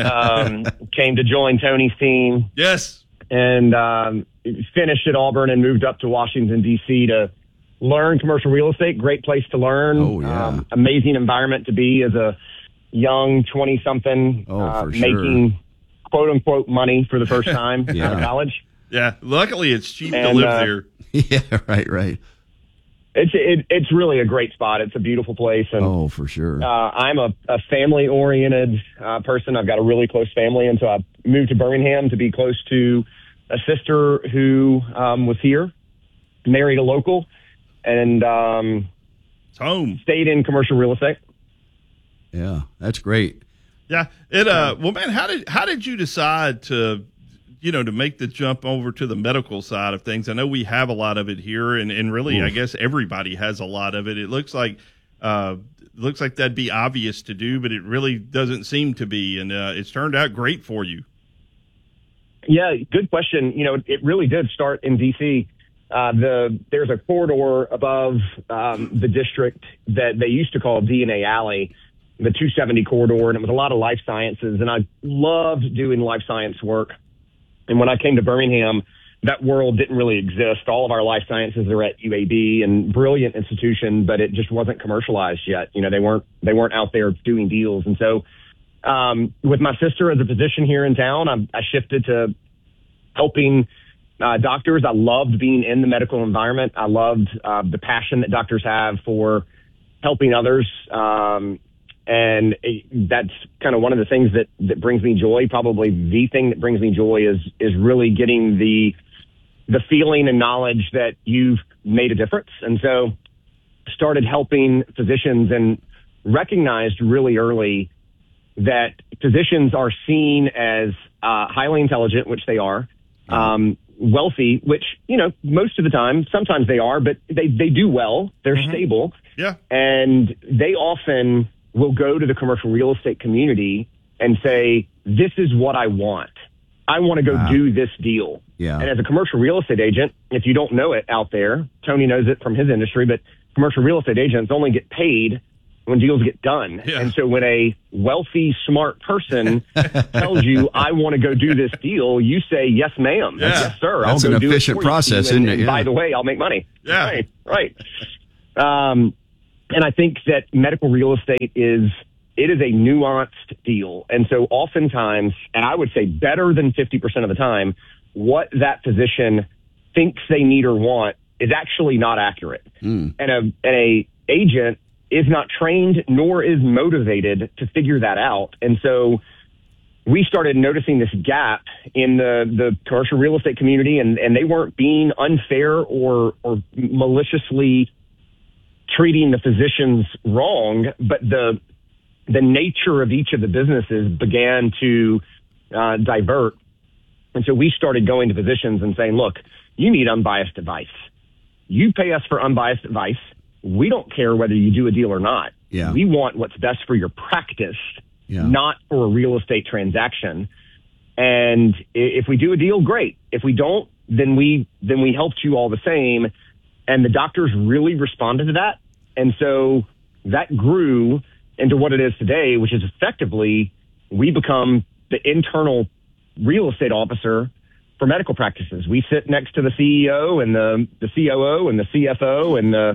[SPEAKER 3] Um, came to join Tony's team.
[SPEAKER 1] Yes.
[SPEAKER 3] And um, finished at Auburn and moved up to Washington, D C to learn commercial real estate. Great place to learn.
[SPEAKER 2] Oh, yeah.
[SPEAKER 3] Um, amazing environment to be as a young twenty-something
[SPEAKER 2] oh,
[SPEAKER 3] uh,
[SPEAKER 2] for sure.
[SPEAKER 3] making quote-unquote money for the first time
[SPEAKER 2] yeah.
[SPEAKER 3] out of college.
[SPEAKER 1] Yeah. Luckily, it's cheap
[SPEAKER 3] and,
[SPEAKER 1] to live
[SPEAKER 3] uh,
[SPEAKER 1] there.
[SPEAKER 2] Yeah, right, right.
[SPEAKER 3] It's it, it's really a great spot. It's a beautiful place. And,
[SPEAKER 2] oh, for sure.
[SPEAKER 3] Uh, I'm a, a family-oriented uh, person. I've got a really close family, and so I moved to Birmingham to be close to a sister who um, was here, married a local, and um,
[SPEAKER 1] it's home.
[SPEAKER 3] Stayed in commercial real estate.
[SPEAKER 2] Yeah, that's great.
[SPEAKER 1] Yeah. It. Uh. Well, man, how did how did you decide to, you know, to make the jump over to the medical side of things? I know we have a lot of it here, and, and really, Oof. I guess everybody has a lot of it. It looks like, uh, looks like that'd be obvious to do, but it really doesn't seem to be, and uh, it's turned out great for you.
[SPEAKER 3] Yeah, good question. You know, it really did start in D C. Uh, the there's a corridor above um, the district that they used to call D N A Alley, the two seventy corridor, and it was a lot of life sciences, and I loved doing life science work. And when I came to Birmingham, that world didn't really exist. All of our life sciences are at U A B, and brilliant institution, but it just wasn't commercialized yet. You know, they weren't they weren't out there doing deals. And so um, with my sister as a physician here in town, I, I shifted to helping uh, doctors. I loved being in the medical environment. I loved uh, the passion that doctors have for helping others. Um, And that's kind of one of the things that, that brings me joy. Probably the thing that brings me joy is is really getting the the feeling and knowledge that you've made a difference. And so started helping physicians and recognized really early that physicians are seen as uh, highly intelligent, which they are, um, wealthy, which, you know, most of the time, sometimes they are, but they, they do well. They're mm-hmm. stable.
[SPEAKER 1] Yeah.
[SPEAKER 3] And they often will go to the commercial real estate community and say, this is what I want. I want to go
[SPEAKER 2] Wow.
[SPEAKER 3] do this deal.
[SPEAKER 2] Yeah.
[SPEAKER 3] And as a commercial real estate agent, if you don't know it out there, Tony knows it from his industry, but commercial real estate agents only get paid when deals get done.
[SPEAKER 1] Yeah.
[SPEAKER 3] And so when a wealthy, smart person tells you, I want to go do this deal, you say, yes, ma'am.
[SPEAKER 1] Yeah.
[SPEAKER 3] Yes, sir.
[SPEAKER 2] That's
[SPEAKER 3] I'll go
[SPEAKER 2] an
[SPEAKER 3] do it
[SPEAKER 2] efficient
[SPEAKER 3] for you,
[SPEAKER 2] process,
[SPEAKER 3] Steve, and,
[SPEAKER 2] isn't it?
[SPEAKER 3] and by
[SPEAKER 2] Yeah.
[SPEAKER 3] the way, I'll make money.
[SPEAKER 1] Yeah.
[SPEAKER 3] Right. Right. Um, and I think that medical real estate is, it is a nuanced deal. And so oftentimes, and I would say better than fifty percent of the time, what that physician thinks they need or want is actually not accurate.
[SPEAKER 2] Mm.
[SPEAKER 3] And a, and a agent is not trained nor is motivated to figure that out. And so we started noticing this gap in the, the commercial real estate community, and, and they weren't being unfair or, or maliciously treating the physicians wrong, but the the nature of each of the businesses began to uh, divert. And so we started going to physicians and saying, look, you need unbiased advice. You pay us for unbiased advice. We don't care whether you do a deal or not.
[SPEAKER 2] Yeah.
[SPEAKER 3] We want what's best for your practice,
[SPEAKER 2] Yeah.
[SPEAKER 3] not for a real estate transaction. And i- if we do a deal, great. If we don't, then we then we helped you all the same. And the doctors really responded to that. And so that grew into what it is today, which is effectively we become the internal real estate officer for medical practices. We sit next to the C E O and the, the C O O and the C F O and the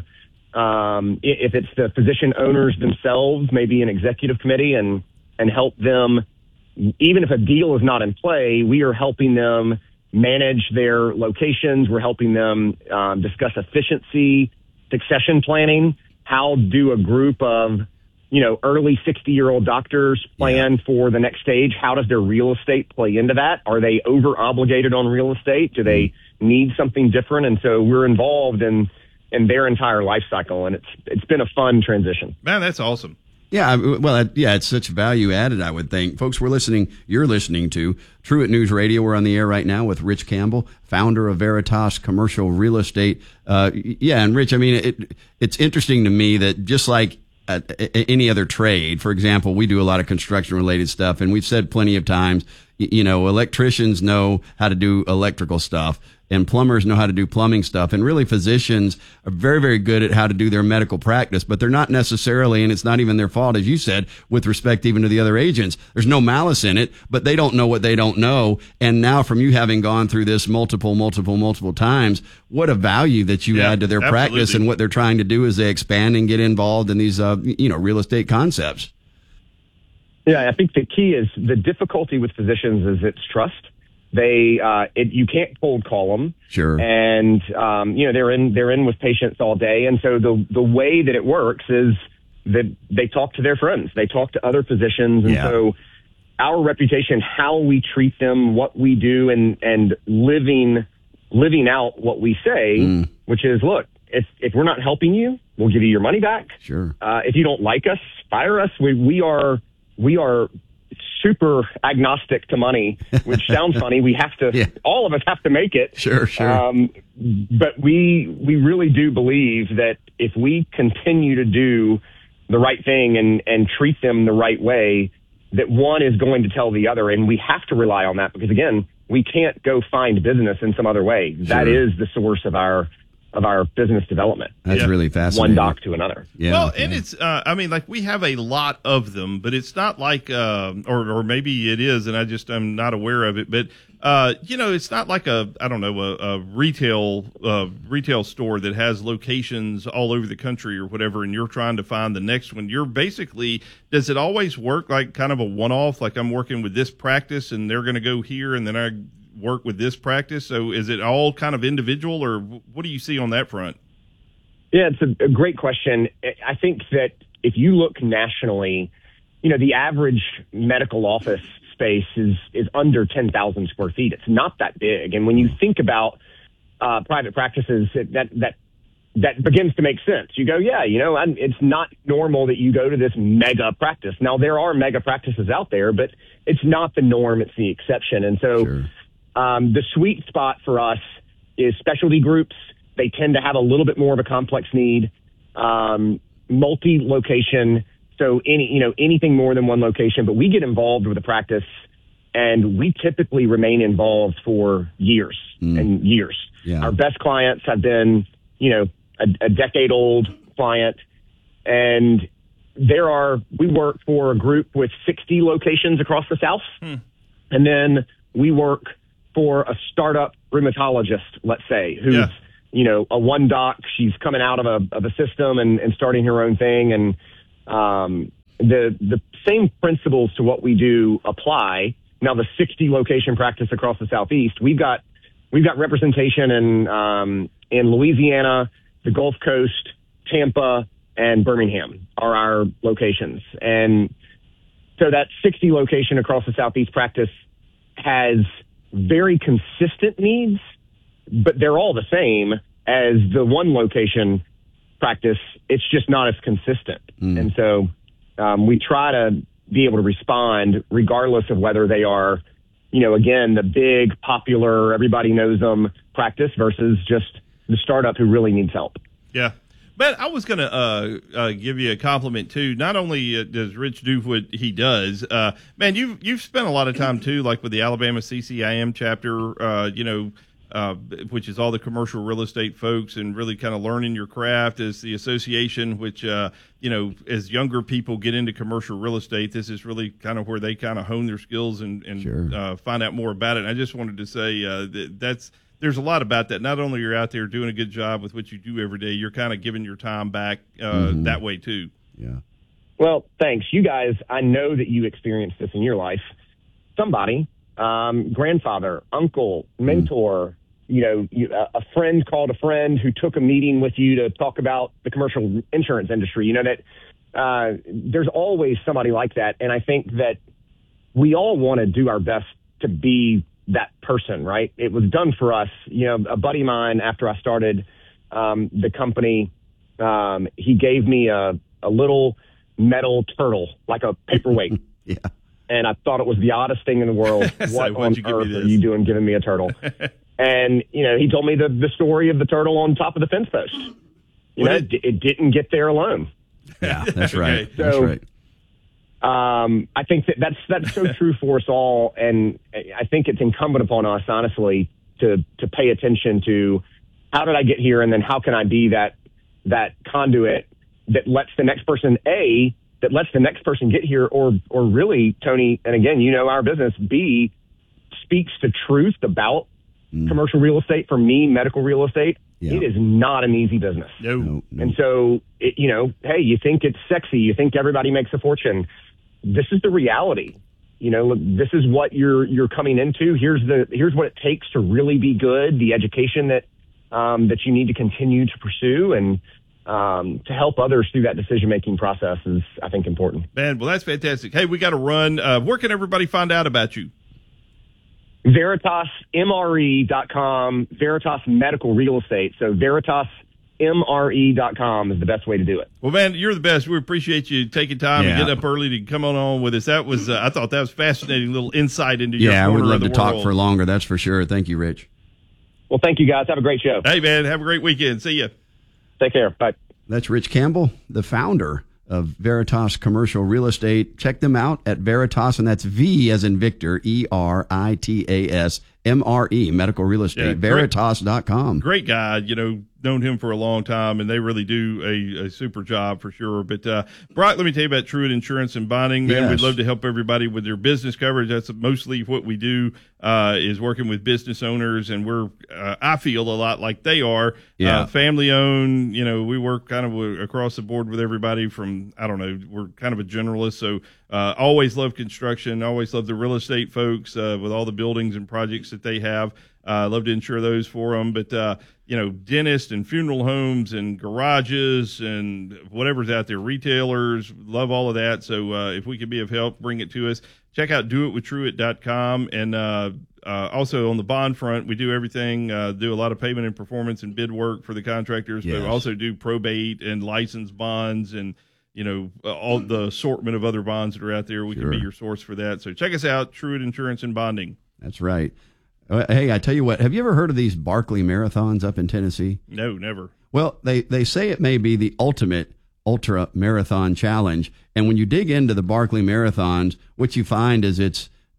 [SPEAKER 3] um, i- if it's the physician owners themselves, maybe an executive committee, and and help them. Even if a deal is not in play, we are helping them manage their locations. We're helping them um, discuss efficiency, succession planning. How do a group of, you know, early sixty-year-old doctors plan for the next stage? How does their real estate play into that? Are they over obligated on real estate? Do they need something different? And so we're involved in in their entire life cycle, and it's it's been a fun transition.
[SPEAKER 1] Man, that's awesome.
[SPEAKER 2] Yeah, I- well, uh, yeah, it's such value added, I would think. Folks, we're listening, you're listening to Truett News Radio. We're on the air right now with Rich Campbell, founder of Veritas Commercial Real Estate. Uh, yeah, and Rich, I mean, it, it's interesting to me that just like uh, any other trade, for example, we do a lot of construction related stuff, and we've said plenty of times, you know, electricians know how to do electrical stuff, and plumbers know how to do plumbing stuff. And really physicians are very, very good at how to do their medical practice, but they're not necessarily, and it's not even their fault, as you said, with respect even to the other agents. There's no malice in it, but they don't know what they don't know. And now from you having gone through this multiple, multiple, multiple times, what a value that you
[SPEAKER 1] Yeah,
[SPEAKER 2] add to their
[SPEAKER 1] absolutely.
[SPEAKER 2] practice and what they're trying to do as they expand and get involved in these, uh, you know, real estate concepts.
[SPEAKER 3] Yeah, I think the key is the difficulty with physicians is it's trust. They, uh, it, you can't cold call them.
[SPEAKER 2] Sure.
[SPEAKER 3] And, um, you know, they're in, they're in with patients all day. And so the, the way that it works is that they talk to their friends. They talk to other physicians. And
[SPEAKER 2] Yeah.
[SPEAKER 3] so our reputation, how we treat them, what we do, and, and living, living out what we say,
[SPEAKER 2] Mm.
[SPEAKER 3] which is, look, if, if we're not helping you, we'll give you your money back.
[SPEAKER 2] Sure.
[SPEAKER 3] Uh, if you don't like us, fire us. We, we are, we are super agnostic to money, which sounds funny. We have to,
[SPEAKER 2] Yeah.
[SPEAKER 3] all of us have to make it.
[SPEAKER 2] Sure, sure.
[SPEAKER 3] Um, but we, we really do believe that if we continue to do the right thing and, and treat them the right way, that one is going to tell the other. And we have to rely on that because again, we can't go find business in some other way. That
[SPEAKER 2] Sure.
[SPEAKER 3] is the source of our, of our business development.
[SPEAKER 2] That's
[SPEAKER 1] Yeah.
[SPEAKER 2] really fascinating.
[SPEAKER 3] One doc to another.
[SPEAKER 2] Yeah.
[SPEAKER 1] Well, and
[SPEAKER 2] yeah.
[SPEAKER 1] it's, uh, I mean, like we have a lot of them, but it's not like, uh, or, or maybe it is, and I just, I'm not aware of it, but, uh, you know, it's not like a, I don't know, a, a retail, uh, retail store that has locations all over the country or whatever, and you're trying to find the next one. You're basically, does it always work like kind of a one-off? Like I'm working with this practice and they're going to go here and then I work with this practice. So is it all kind of individual or what do you see on that front?
[SPEAKER 3] Yeah, it's a, a great question. I think that if you look nationally, you know, the average medical office space is is under ten thousand square feet. It's not that big. And when you think about uh, private practices, that that that begins to make sense. You go, yeah, you know, I'm, it's not normal that you go to this mega practice. Now, there are mega practices out there, but it's not the norm. It's the exception. And so
[SPEAKER 2] Sure.
[SPEAKER 3] um, the sweet spot for us is specialty groups. They tend to have a little bit more of a complex need, um, multi-location. So any, you know, anything more than one location, but we get involved with a practice and we typically remain involved for years mm. and years.
[SPEAKER 2] Yeah.
[SPEAKER 3] Our best clients have been, you know, a, a decade old client, and there are, we work for a group with sixty locations across the South. Hmm. And then we work for a startup rheumatologist, let's say, who's, yeah. you know, a one doc. She's coming out of a, of a system and, and starting her own thing. And, um, the, the same principles to what we do apply. Now, the sixty location practice across the Southeast, we've got, we've got representation in, um, in Louisiana, the Gulf Coast, Tampa, and Birmingham are our locations. And so that sixty location across the Southeast practice has very consistent needs, but they're all the same as the one location practice. It's just not as consistent. Mm. And so um, we try to be able to respond regardless of whether they are, you know, again, the big, popular, everybody knows them practice versus just the startup who really needs help.
[SPEAKER 1] Yeah. But I was going to uh, uh, give you a compliment, too. Not only uh, does Rich do what he does, uh, man, you've, you've spent a lot of time, too, like with the Alabama C C I M chapter, uh, you know, uh, which is all the commercial real estate folks, and really kind of learning your craft as the association, which, uh, you know, as younger people get into commercial real estate, this is really kind of where they kind of hone their skills and, and
[SPEAKER 2] sure.
[SPEAKER 1] uh, find out more about it. And I just wanted to say uh, that that's – there's a lot about that. Not only you're out there doing a good job with what you do every day, you're kind of giving your time back uh, mm-hmm. that way too.
[SPEAKER 2] Yeah.
[SPEAKER 3] Well, thanks. You guys, I know that you experienced this in your life. Somebody, um, grandfather, uncle, mentor, mm. you know, you, a friend called a friend who took a meeting with you to talk about the commercial insurance industry. You know, that uh, there's always somebody like that. And I think that we all want to do our best to be that person, right? It was done for us. You know, a buddy of mine, after I started um, the company, um, he gave me a, a little metal turtle, like a paperweight.
[SPEAKER 2] yeah.
[SPEAKER 3] And I thought it was the oddest thing in the world.
[SPEAKER 1] So
[SPEAKER 3] what on
[SPEAKER 1] you
[SPEAKER 3] earth are you doing giving me a turtle? And, you know, he told me the, the story of the turtle on top of the fence post. You what know, it, it didn't get there alone.
[SPEAKER 2] Yeah, that's right.
[SPEAKER 3] Okay.
[SPEAKER 2] That's
[SPEAKER 3] so,
[SPEAKER 2] right.
[SPEAKER 3] Um, I think that that's, that's so true for us all. And I think it's incumbent upon us, honestly, to, to pay attention to how did I get here? And then how can I be that, that conduit that lets the next person, A, that lets the next person get here, or, or really, Tony, and again, you know, our business, B, speaks the truth about mm. commercial real estate. For me, medical real estate, yeah. It is not an easy business.
[SPEAKER 1] No. no,
[SPEAKER 3] no. And so, it, you know, hey, you think it's sexy. You think everybody makes a fortune. This is the reality. You know, this is what you're you're coming into. Here's the here's what it takes to really be good. The education that um, that you need to continue to pursue, and um, to help others through that decision making process is, I think, important.
[SPEAKER 1] Man, well, that's fantastic. Hey, we got to run. Uh, where can everybody find out about you?
[SPEAKER 3] Veritas M R E dot com, Veritas Medical Real Estate. So Veritas M R E dot com is the best way to do it.
[SPEAKER 1] Well, man, you're the best. We appreciate you taking time
[SPEAKER 2] yeah.
[SPEAKER 1] and getting up early to come on, on with us. That was, uh, I thought that was fascinating little insight into your
[SPEAKER 2] yeah,
[SPEAKER 1] corner
[SPEAKER 2] I would love
[SPEAKER 1] of the
[SPEAKER 2] to
[SPEAKER 1] world.
[SPEAKER 2] talk for longer. That's for sure. Thank you, Rich.
[SPEAKER 3] Well, thank you, guys. Have a great show.
[SPEAKER 1] Hey, man, have a great weekend. See you.
[SPEAKER 3] Take care. Bye.
[SPEAKER 2] That's Rich Campbell, the founder of Veritas Commercial Real Estate. Check them out at Veritas, and that's V as in Victor, E R I T A S, M R E, Medical Real Estate, yeah, Veritas dot com.
[SPEAKER 1] Great guy, you know, known him for a long time, and they really do a, a super job for sure. But, uh, Brock, let me tell you about Truett Insurance and Bonding. Man,
[SPEAKER 2] yes.
[SPEAKER 1] We'd love to help everybody with their business coverage. That's mostly what we do, uh, is working with business owners, and we're, uh, I feel a lot like they are,
[SPEAKER 2] yeah.
[SPEAKER 1] uh, family owned. You know, we work kind of across the board with everybody from, I don't know, we're kind of a generalist. So, uh, always love construction, always love the real estate folks, uh, with all the buildings and projects that they have. I uh, love to insure those for them. But, uh, you know, dentists and funeral homes and garages and whatever's out there, retailers, love all of that. So uh, if we could be of help, bring it to us. Check out do it with truett dot com. And uh, uh, also on the bond front, we do everything, uh, do a lot of payment and performance and bid work for the contractors,
[SPEAKER 2] yes.
[SPEAKER 1] but also do probate and license bonds and, you know, all the assortment of other bonds that are out there. We
[SPEAKER 2] sure.
[SPEAKER 1] can be your source for that. So check us out, Truett Insurance and Bonding.
[SPEAKER 2] That's right. Hey, I tell you what, have you ever heard of these Barkley Marathons up in Tennessee?
[SPEAKER 1] No, never.
[SPEAKER 2] Well, they, they say it may be the ultimate ultra marathon challenge. And when you dig into the Barkley Marathons, what you find is it's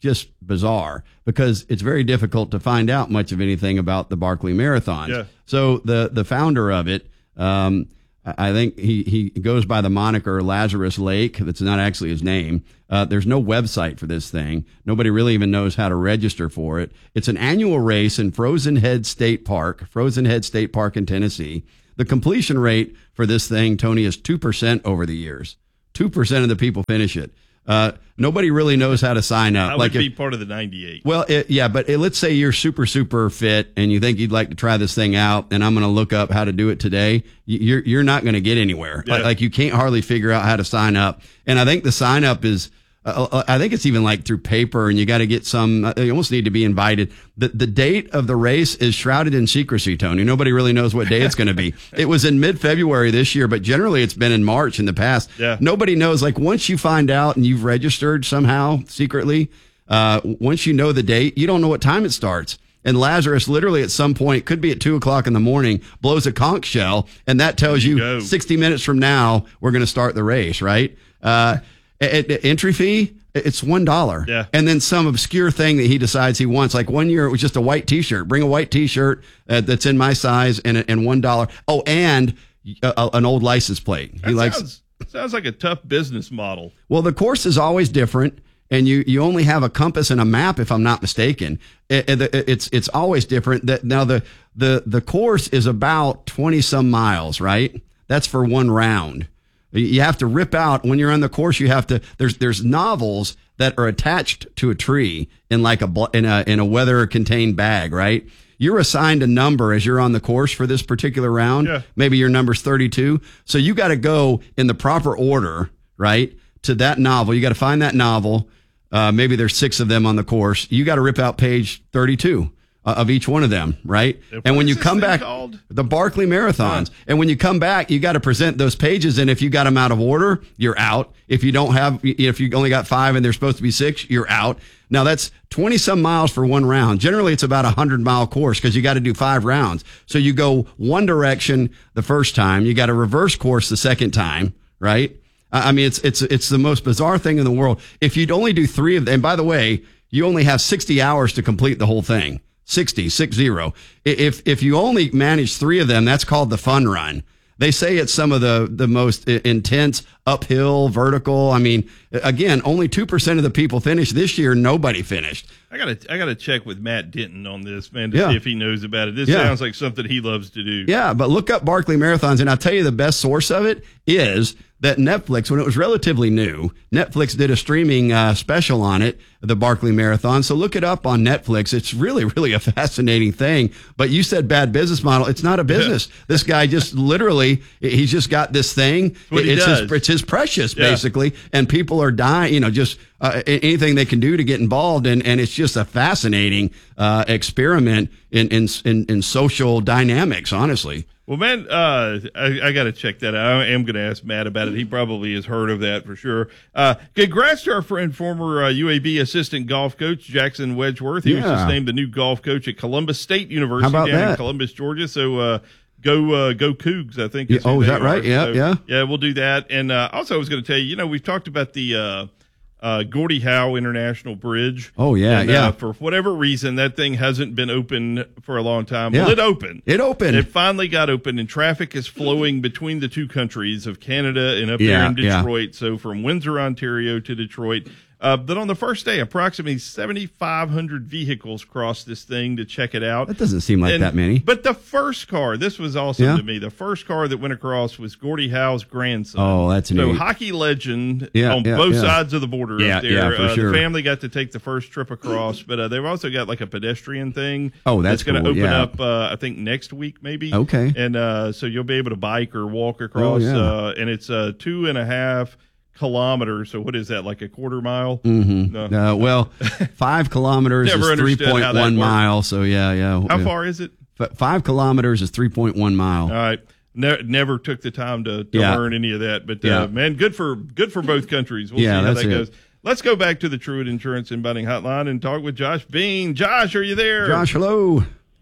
[SPEAKER 2] just bizarre because it's very difficult to find out much of anything about the Barkley Marathons.
[SPEAKER 1] Yeah.
[SPEAKER 2] So the the founder of it, um, I think he, he goes by the moniker Lazarus Lake. That's not actually his name. Uh, there's no website for this thing. Nobody really even knows how to register for it. It's an annual race in Frozen Head State Park, Frozen Head State Park in Tennessee. The completion rate for this thing, Tony, is two percent over the years. two percent of the people finish it. Uh, nobody really knows how to sign up.
[SPEAKER 1] I
[SPEAKER 2] like
[SPEAKER 1] would be
[SPEAKER 2] if,
[SPEAKER 1] part of the ninety-eight.
[SPEAKER 2] Well, it, yeah, but it, let's say you're super, super fit and you think you'd like to try this thing out, and I'm going to look up how to do it today. You're you're not going to get anywhere.
[SPEAKER 1] Yeah.
[SPEAKER 2] Like, like you can't hardly figure out how to sign up. And I think the sign up is. Uh, I think it's even like through paper, and you got to get some. You almost need to be invited. The the date of the race is shrouded in secrecy, Tony. Nobody really knows what day it's going to be. It was in mid February this year, but generally it's been in March in the past.
[SPEAKER 1] Yeah.
[SPEAKER 2] Nobody knows. Like once you find out and you've registered somehow secretly, uh, once you know the date, you don't know what time it starts. And Lazarus literally at some point, could be at two o'clock in the morning, blows a conch shell, and that tells you,
[SPEAKER 1] you
[SPEAKER 2] sixty minutes from now we're going to start the race, right? Uh, At, at entry fee, it's one dollar.
[SPEAKER 1] Yeah.
[SPEAKER 2] And then some obscure thing that he decides he wants. Like one year, it was just a white T-shirt. Bring a white T-shirt uh, that's in my size and and one dollar. Oh, and a, an old license plate. He
[SPEAKER 1] That
[SPEAKER 2] likes.
[SPEAKER 1] sounds, sounds like a tough business model.
[SPEAKER 2] Well, the course is always different, and you, you only have a compass and a map, if I'm not mistaken. It, it, it's it's always different. That now the the the course is about twenty some miles, right? That's for one round. You have to rip out when you're on the course. You have to. There's there's novels that are attached to a tree in like a in a in a weather contained bag, right? You're assigned a number as you're on the course for this particular round.
[SPEAKER 1] Yeah.
[SPEAKER 2] Maybe your number's thirty-two. So you got to go in the proper order, right, to that novel. You got to find that novel. Uh, maybe there's six of them on the course. You got to rip out page thirty-two. Of each one of them, right?
[SPEAKER 1] What
[SPEAKER 2] and when
[SPEAKER 1] is
[SPEAKER 2] you
[SPEAKER 1] this
[SPEAKER 2] come
[SPEAKER 1] thing
[SPEAKER 2] back,
[SPEAKER 1] called?
[SPEAKER 2] the Barkley Marathons. And when you come back, you got to present those pages. And if you got them out of order, you're out. If you don't have, if you only got five and they're supposed to be six, you're out. Now that's twenty some miles for one round. Generally, it's about a hundred mile course because you got to do five rounds. So you go one direction the first time, you got a reverse course the second time, right? I mean, it's it's it's the most bizarre thing in the world. If you'd only do three of them, and by the way, you only have sixty hours to complete the whole thing. sixty, six zero. If, if you only manage three of them, that's called the fun run. They say it's some of the, the most intense uphill, vertical. I mean, again, only two percent of the people finished this year. Nobody finished.
[SPEAKER 1] I gotta, I gotta check with Matt Denton on this, man, to
[SPEAKER 2] Yeah.
[SPEAKER 1] see if he knows about it. This
[SPEAKER 2] Yeah.
[SPEAKER 1] sounds like something he loves to do.
[SPEAKER 2] Yeah, but look up Barkley Marathons, and I'll tell you the best source of it is that Netflix, when it was relatively new, Netflix did a streaming uh, special on it, the Barkley Marathon. So look it up on Netflix. It's really, really a fascinating thing. But you said bad business model. It's not a business. This guy just literally, he's just got this thing.
[SPEAKER 1] what he
[SPEAKER 2] it's
[SPEAKER 1] does.
[SPEAKER 2] his, it's his precious,
[SPEAKER 1] Yeah.
[SPEAKER 2] basically, and people are dying. You know, just uh, anything they can do to get involved, and and it's just a fascinating uh, experiment in, in in in social dynamics. Honestly.
[SPEAKER 1] Well, man, uh, I, I got to check that out. I am going to ask Matt about it. He probably has heard of that for sure. Uh, congrats to our friend, former uh, U A B assistant golf coach Jackson Wedgeworth. He was
[SPEAKER 2] Yeah.
[SPEAKER 1] just named the new golf coach at Columbus State University
[SPEAKER 2] How about
[SPEAKER 1] down in
[SPEAKER 2] that?
[SPEAKER 1] Columbus, Georgia. So uh, go uh, go Cougs, I think.
[SPEAKER 2] Yeah,
[SPEAKER 1] who
[SPEAKER 2] oh, is
[SPEAKER 1] they
[SPEAKER 2] that right?
[SPEAKER 1] are.
[SPEAKER 2] Yeah,
[SPEAKER 1] So,
[SPEAKER 2] yeah.
[SPEAKER 1] Yeah, we'll do that. And uh, also, I was going to tell you, you know, we've talked about the uh, uh, Gordie Howe International Bridge.
[SPEAKER 2] Oh, yeah,
[SPEAKER 1] and,
[SPEAKER 2] yeah.
[SPEAKER 1] Uh, for whatever reason, that thing hasn't been open for a long time.
[SPEAKER 2] Yeah.
[SPEAKER 1] Well, it opened.
[SPEAKER 2] It opened.
[SPEAKER 1] It finally got open, and traffic is flowing between the two countries of Canada and up
[SPEAKER 2] Yeah,
[SPEAKER 1] there in
[SPEAKER 2] yeah.
[SPEAKER 1] Detroit. So from Windsor, Ontario to Detroit. Uh, but on the first day, approximately seventy-five hundred vehicles crossed this thing to check it out.
[SPEAKER 2] That doesn't seem like
[SPEAKER 1] And-
[SPEAKER 2] that many.
[SPEAKER 1] But the first car, this was awesome
[SPEAKER 2] Yeah.
[SPEAKER 1] to me. The first car that went across was Gordie Howe's grandson.
[SPEAKER 2] Oh, that's
[SPEAKER 1] so
[SPEAKER 2] neat.
[SPEAKER 1] hockey legend
[SPEAKER 2] Yeah,
[SPEAKER 1] on
[SPEAKER 2] yeah,
[SPEAKER 1] both
[SPEAKER 2] yeah.
[SPEAKER 1] sides of the border
[SPEAKER 2] Yeah,
[SPEAKER 1] up there.
[SPEAKER 2] yeah, for
[SPEAKER 1] uh,
[SPEAKER 2] sure.
[SPEAKER 1] The family got to take the first trip across, but uh, they've also got like a pedestrian thing.
[SPEAKER 2] Oh, that's
[SPEAKER 1] going to
[SPEAKER 2] cool,
[SPEAKER 1] open
[SPEAKER 2] yeah.
[SPEAKER 1] up, uh, I think, next week maybe.
[SPEAKER 2] Okay.
[SPEAKER 1] And uh, so you'll be able to bike or walk across.
[SPEAKER 2] Oh, yeah.
[SPEAKER 1] uh, and it's uh, two and a half kilometers. So what is that, like a quarter mile?
[SPEAKER 2] Mm-hmm.
[SPEAKER 1] No.
[SPEAKER 2] Uh, well, five kilometers
[SPEAKER 1] Never
[SPEAKER 2] is three
[SPEAKER 1] understood how
[SPEAKER 2] point
[SPEAKER 1] that
[SPEAKER 2] one
[SPEAKER 1] worked.
[SPEAKER 2] miles. So yeah, yeah.
[SPEAKER 1] How
[SPEAKER 2] yeah.
[SPEAKER 1] far is it?
[SPEAKER 2] F- five kilometers is three point one mile.
[SPEAKER 1] All right. Ne- never took the time to, to
[SPEAKER 2] Yeah.
[SPEAKER 1] learn any of that, but uh,
[SPEAKER 2] Yeah.
[SPEAKER 1] man, good for good for both countries. We'll
[SPEAKER 2] Yeah,
[SPEAKER 1] see how
[SPEAKER 2] that's
[SPEAKER 1] that
[SPEAKER 2] it.
[SPEAKER 1] goes. Let's go back to the Truett Insurance and Bunding Hotline and talk with Josh Bean. Josh, are you there?
[SPEAKER 2] Josh, hello.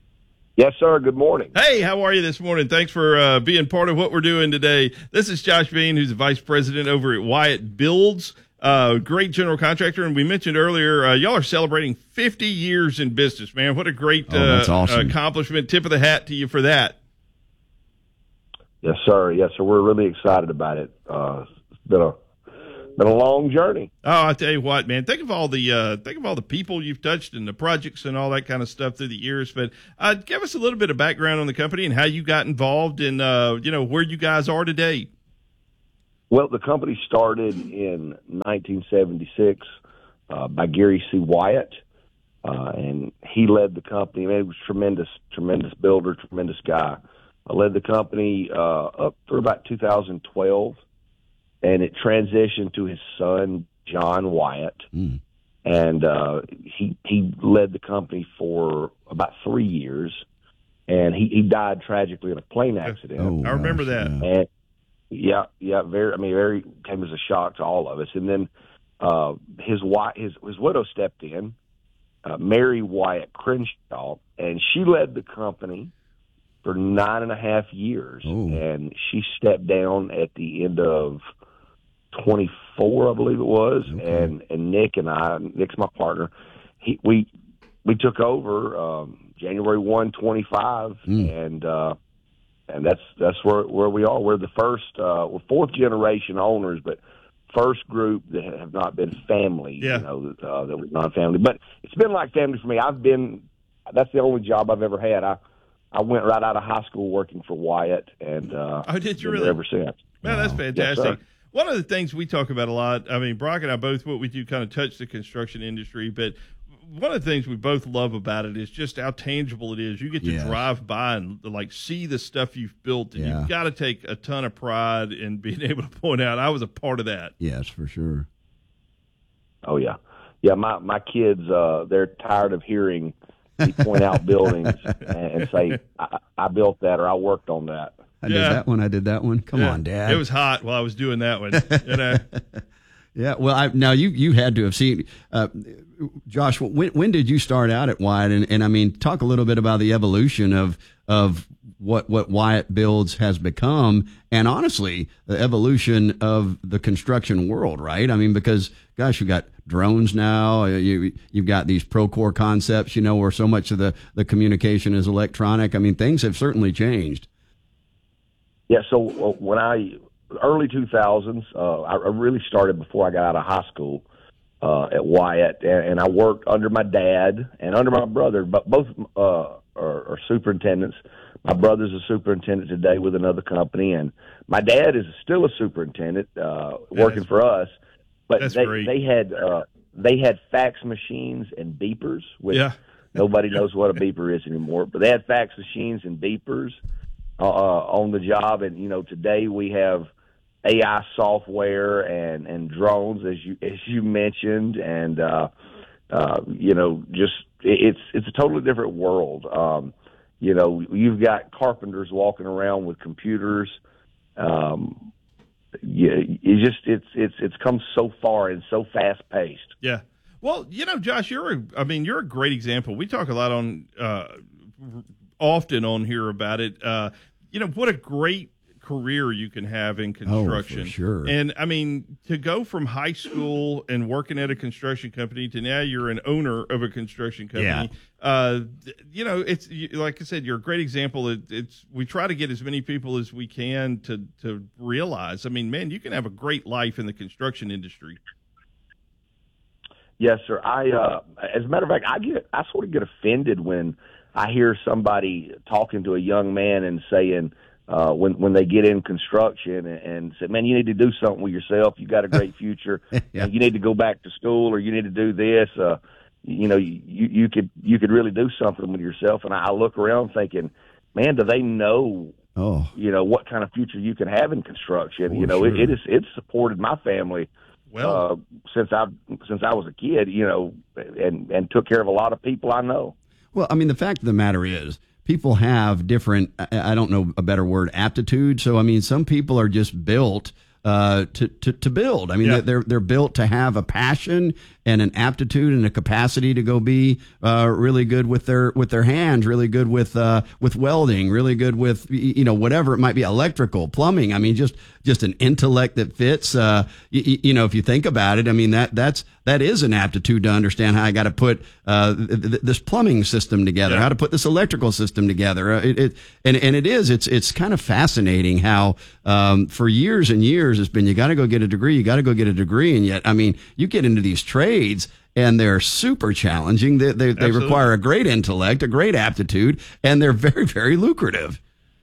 [SPEAKER 3] Yes, sir. Good morning.
[SPEAKER 1] Hey, how are you this morning? Thanks for uh, being part of what we're doing today. This is Josh Bean, who's the vice president over at Wyatt Builds. Uh, great general contractor, and we mentioned earlier, uh, y'all are celebrating fifty years in business, man. What a great
[SPEAKER 2] oh, that's
[SPEAKER 1] uh,
[SPEAKER 2] awesome.
[SPEAKER 1] accomplishment. Tip of the hat to you for that.
[SPEAKER 4] Yes, sir. Yes, sir. We're really excited about it. Uh, it's been a been a long journey.
[SPEAKER 1] Oh, I tell you what, man. Think of all the uh, think of all the people you've touched and the projects and all that kind of stuff through the years. But uh, give us a little bit of background on the company and how you got involved and uh, you know where you guys are today.
[SPEAKER 4] Well, the company started in nineteen seventy-six uh, by Gary C. Wyatt, uh, and he led the company. Man, he was a tremendous, tremendous builder, tremendous guy. I led the company uh, up through about two thousand twelve, and it transitioned to his son, John Wyatt, mm. and uh, he he led the company for about three years, and he, he died tragically in a plane accident.
[SPEAKER 1] Oh, I remember that.
[SPEAKER 4] And, Yeah, yeah, very. I mean, very came as a shock to all of us. And then uh, his wife, his his widow stepped in, uh, Mary Wyatt Crenshaw, and she led the company for nine and a half years.
[SPEAKER 2] Ooh.
[SPEAKER 4] And she stepped down at the end of twenty-four, I believe it was.
[SPEAKER 2] Okay.
[SPEAKER 4] And and Nick and I, Nick's my partner. He we we took over um, January first, twenty-five, mm. and. Uh, And that's that's where where we are. We're the first, uh, we're fourth generation owners, but first group that have not been family.
[SPEAKER 1] Yeah.
[SPEAKER 4] You know, uh, that was not family. But it's been like family for me. I've been. That's the only job I've ever had. I I went right out of high school working for Wyatt, and uh,
[SPEAKER 1] oh, did you
[SPEAKER 4] been
[SPEAKER 1] really?
[SPEAKER 4] there ever since.
[SPEAKER 1] Man, that's fantastic.
[SPEAKER 4] Yes,
[SPEAKER 1] one of the things we talk about a lot. I mean, Brock and I both, what we do, kind of touch the construction industry, but. One of the things we both love about it is just how tangible it is. You get to
[SPEAKER 2] yes.
[SPEAKER 1] drive by and like see the stuff you've built, and
[SPEAKER 2] yeah.
[SPEAKER 1] you've got to take a ton of pride in being able to point out I was a part of that.
[SPEAKER 2] Yes, for sure.
[SPEAKER 4] Oh yeah, yeah. My my kids, uh, they're tired of hearing me point out buildings and, and say I, I built that or I worked on that.
[SPEAKER 2] I
[SPEAKER 1] yeah.
[SPEAKER 2] did that one. I did that one. Come
[SPEAKER 1] yeah.
[SPEAKER 2] on, Dad.
[SPEAKER 1] It was hot while I was doing that one. You know.
[SPEAKER 2] Yeah, well, I, now you you had to have seen, uh, Josh. When when did you start out at Wyatt? And, and I mean, talk a little bit about the evolution of of what what Wyatt Builds has become, and honestly, the evolution of the construction world. Right? I mean, because gosh, you got drones now. You you've got these Procore concepts. You know, where so much of the the communication is electronic. I mean, things have certainly changed.
[SPEAKER 4] Yeah. So uh, when I early two thousands, uh, I really started before I got out of high school uh, at Wyatt, and, and I worked under my dad and under my brother, but both uh, are, are superintendents. My brother's a superintendent today with another company, and my dad is still a superintendent uh, working for us. But they, they had uh, they had fax machines and beepers, which
[SPEAKER 1] yeah.
[SPEAKER 4] nobody knows what a beeper is anymore. But they had fax machines and beepers uh, on the job, and you know today we have A I software and, and drones, as you as you mentioned, and uh, uh, you know, just it's it's a totally different world. Um, you know, you've got carpenters walking around with computers. Um, yeah, it just it's it's it's come so far and so fast paced.
[SPEAKER 1] Yeah. Well, you know, Josh, you're a, I mean, you're a great example. We talk a lot on uh, often on here about it. Uh, you know, what a great career you can have in construction.
[SPEAKER 2] Oh, for sure.
[SPEAKER 1] And I mean, to go from high school and working at a construction company to now you're an owner of a construction company.
[SPEAKER 2] Yeah.
[SPEAKER 1] Uh, you know, it's like I said, you're a great example. It, it's we try to get as many people as we can to to realize. I mean, man, you can have a great life in the construction industry.
[SPEAKER 4] Yes, sir. I, uh, as a matter of fact, I get I sort of get offended when I hear somebody talking to a young man and saying, Uh, when when they get in construction and, and say, man, you need to do something with yourself. You got a great future.
[SPEAKER 2] yeah.
[SPEAKER 4] You need to go back to school, or you need to do this. Uh, you know, you, you could you could really do something with yourself. And I look around thinking, man, do they know?
[SPEAKER 2] Oh,
[SPEAKER 4] you know what kind of future you can have in construction?
[SPEAKER 2] For
[SPEAKER 4] you know,
[SPEAKER 2] sure.
[SPEAKER 4] it, it is it's supported my family
[SPEAKER 1] Well,
[SPEAKER 4] uh, since I since I was a kid. You know, and and took care of a lot of people I know.
[SPEAKER 2] Well, I mean, the fact of the matter is, people have different, I don't know a better word, aptitude. So, I mean, some people are just built uh, to, to to build. I mean,
[SPEAKER 1] Yeah.
[SPEAKER 2] they're they're built to have a passion and an aptitude and a capacity to go be uh, really good with their with their hands, really good with uh, with welding, really good with you know whatever it might be, electrical, plumbing. I mean, just just an intellect that fits. Uh, you, you know, if you think about it, I mean that that's that is an aptitude to understand how I got to put uh, th- th- this plumbing system together,
[SPEAKER 1] Yeah.
[SPEAKER 2] how to put this electrical system together. Uh, it, it and and it is it's it's kind of fascinating how um, for years and years it's been you got to go get a degree, you got to go get a degree, and yet I mean you get into these trades and they're super challenging. They they, they require a great intellect, a great aptitude, and they're very very lucrative.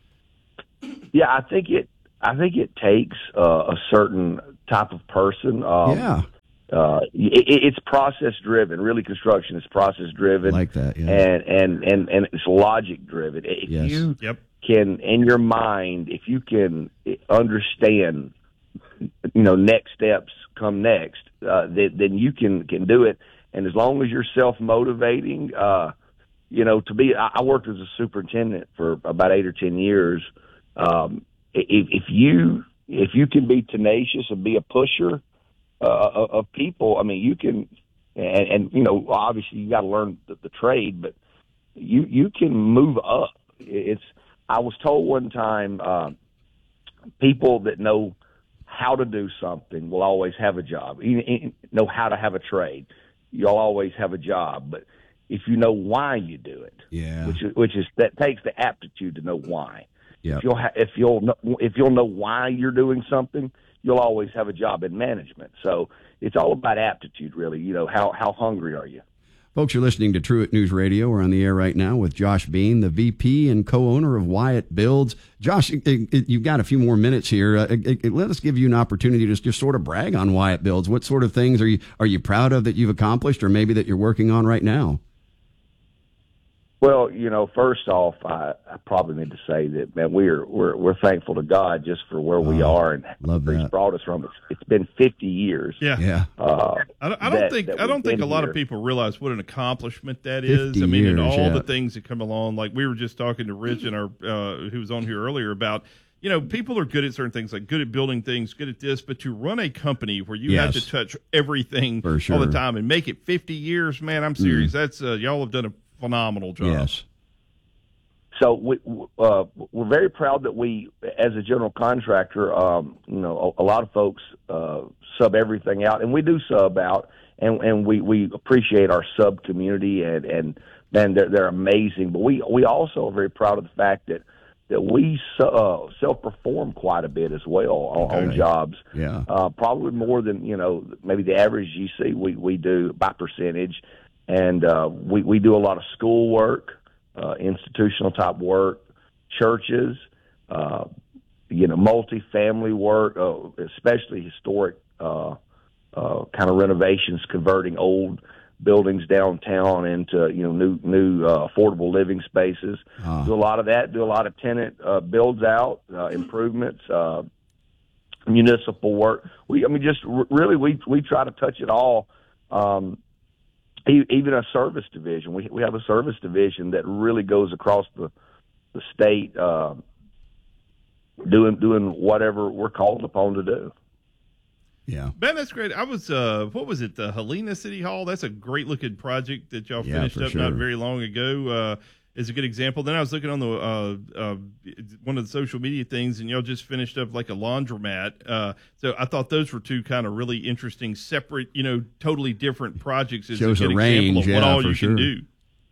[SPEAKER 4] Yeah, I think it. I think it takes uh, a certain type of person. Um,
[SPEAKER 2] Yeah.
[SPEAKER 4] Uh, it, it's process driven. Really, construction is process driven.
[SPEAKER 2] Like that, yeah.
[SPEAKER 4] And and and and it's logic driven. If
[SPEAKER 2] Yes.
[SPEAKER 4] you
[SPEAKER 1] Yep.
[SPEAKER 4] can, in your mind, if you can understand, you know, next steps come next, uh, then, then you can can do it. And as long as you're self motivating, uh, you know, to be. I, I worked as a superintendent for about eight or ten years. Um, if, if you if you can be tenacious and be a pusher uh, of people, I mean, you can, and, and you know, obviously you got to learn the, the trade, but you you can move up. It's. I was told one time, uh, people that know how to do something will always have a job. You, you know how to have a trade, you'll always have a job. But if you know why you do it,
[SPEAKER 2] Yeah.
[SPEAKER 4] which is, which is that takes the aptitude to know why.
[SPEAKER 2] Yeah.
[SPEAKER 4] If you'll ha- if you'll know, if you'll know why you're doing something, you'll always have a job in management. So it's all about aptitude, really. You know, how how hungry are you?
[SPEAKER 2] Folks, you're listening to Truett News Radio. We're on the air right now with Josh Bean, the V P and co-owner of Wyatt Builds. Josh, it, it, you've got a few more minutes here. Uh, it, it, let us give you an opportunity to just sort of brag on Wyatt Builds. What sort of things are you are you proud of that you've accomplished, or maybe that you're working on right now?
[SPEAKER 4] Well, you know, first off, I, I probably need to say that, man, we're we're we're thankful to God just for where we
[SPEAKER 2] Oh,
[SPEAKER 4] are and
[SPEAKER 2] love
[SPEAKER 4] where He's
[SPEAKER 2] that.
[SPEAKER 4] brought us from. It's, it's been fifty years.
[SPEAKER 1] Yeah.
[SPEAKER 2] Yeah.
[SPEAKER 4] Uh,
[SPEAKER 1] I don't, I don't
[SPEAKER 4] that-
[SPEAKER 1] think
[SPEAKER 4] that
[SPEAKER 1] I don't
[SPEAKER 4] we've
[SPEAKER 1] think a
[SPEAKER 4] been
[SPEAKER 1] lot
[SPEAKER 4] here.
[SPEAKER 1] of people realize what an accomplishment that is.
[SPEAKER 2] fifty
[SPEAKER 1] I mean, and
[SPEAKER 2] years,
[SPEAKER 1] all
[SPEAKER 2] yeah.
[SPEAKER 1] the things that come along. Like we were just talking to Rich and our uh, who was on here earlier about, you know, people are good at certain things, like good at building things, good at this, but to run a company where you have
[SPEAKER 2] Yes.
[SPEAKER 1] to touch everything
[SPEAKER 2] For
[SPEAKER 1] all
[SPEAKER 2] sure.
[SPEAKER 1] the time and make it fifty years, man, I'm serious. That's uh, y'all have done a phenomenal job.
[SPEAKER 2] Yes.
[SPEAKER 4] So we, uh, we're very proud that we, as a general contractor, um, you know, a, a lot of folks uh, sub everything out, and we do sub out, and, and we, we appreciate our sub community, and and and they're, they're amazing. But we we also are very proud of the fact that that we uh, self perform quite a bit as well on, on
[SPEAKER 2] Okay.
[SPEAKER 4] jobs.
[SPEAKER 2] Yeah.
[SPEAKER 4] Uh, probably more than you know maybe the average G C we we do by percentage, and uh, we we do a lot of school work. Uh, institutional type work, churches, uh, you know, multi-family work, uh, especially historic uh, uh, kind of renovations, converting old buildings downtown into you know new new uh, affordable living spaces.
[SPEAKER 2] Ah.
[SPEAKER 4] Do a lot of that. Do a lot of tenant uh, builds out, uh, improvements, uh, municipal work. We, I mean, just r- really we we try to touch it all. Um, Even a service division. We we have a service division that really goes across the the state, uh, doing doing whatever we're called upon to do.
[SPEAKER 2] Yeah.
[SPEAKER 1] Ben, that's great. I was, uh, what was it, the Helena City Hall? That's a great looking project that y'all
[SPEAKER 2] Yeah,
[SPEAKER 1] finished
[SPEAKER 2] for
[SPEAKER 1] up not
[SPEAKER 2] sure.
[SPEAKER 1] very long ago. Uh, is a good example. Then I was looking on the uh, uh, one of the social media things, and y'all just finished up like a laundromat. Uh, so I thought those were two kind of really interesting, separate, you know, totally different projects. As
[SPEAKER 2] Shows
[SPEAKER 1] a good
[SPEAKER 2] a range,
[SPEAKER 1] example of what
[SPEAKER 2] yeah,
[SPEAKER 1] all
[SPEAKER 2] for
[SPEAKER 1] you
[SPEAKER 2] sure.
[SPEAKER 1] can do.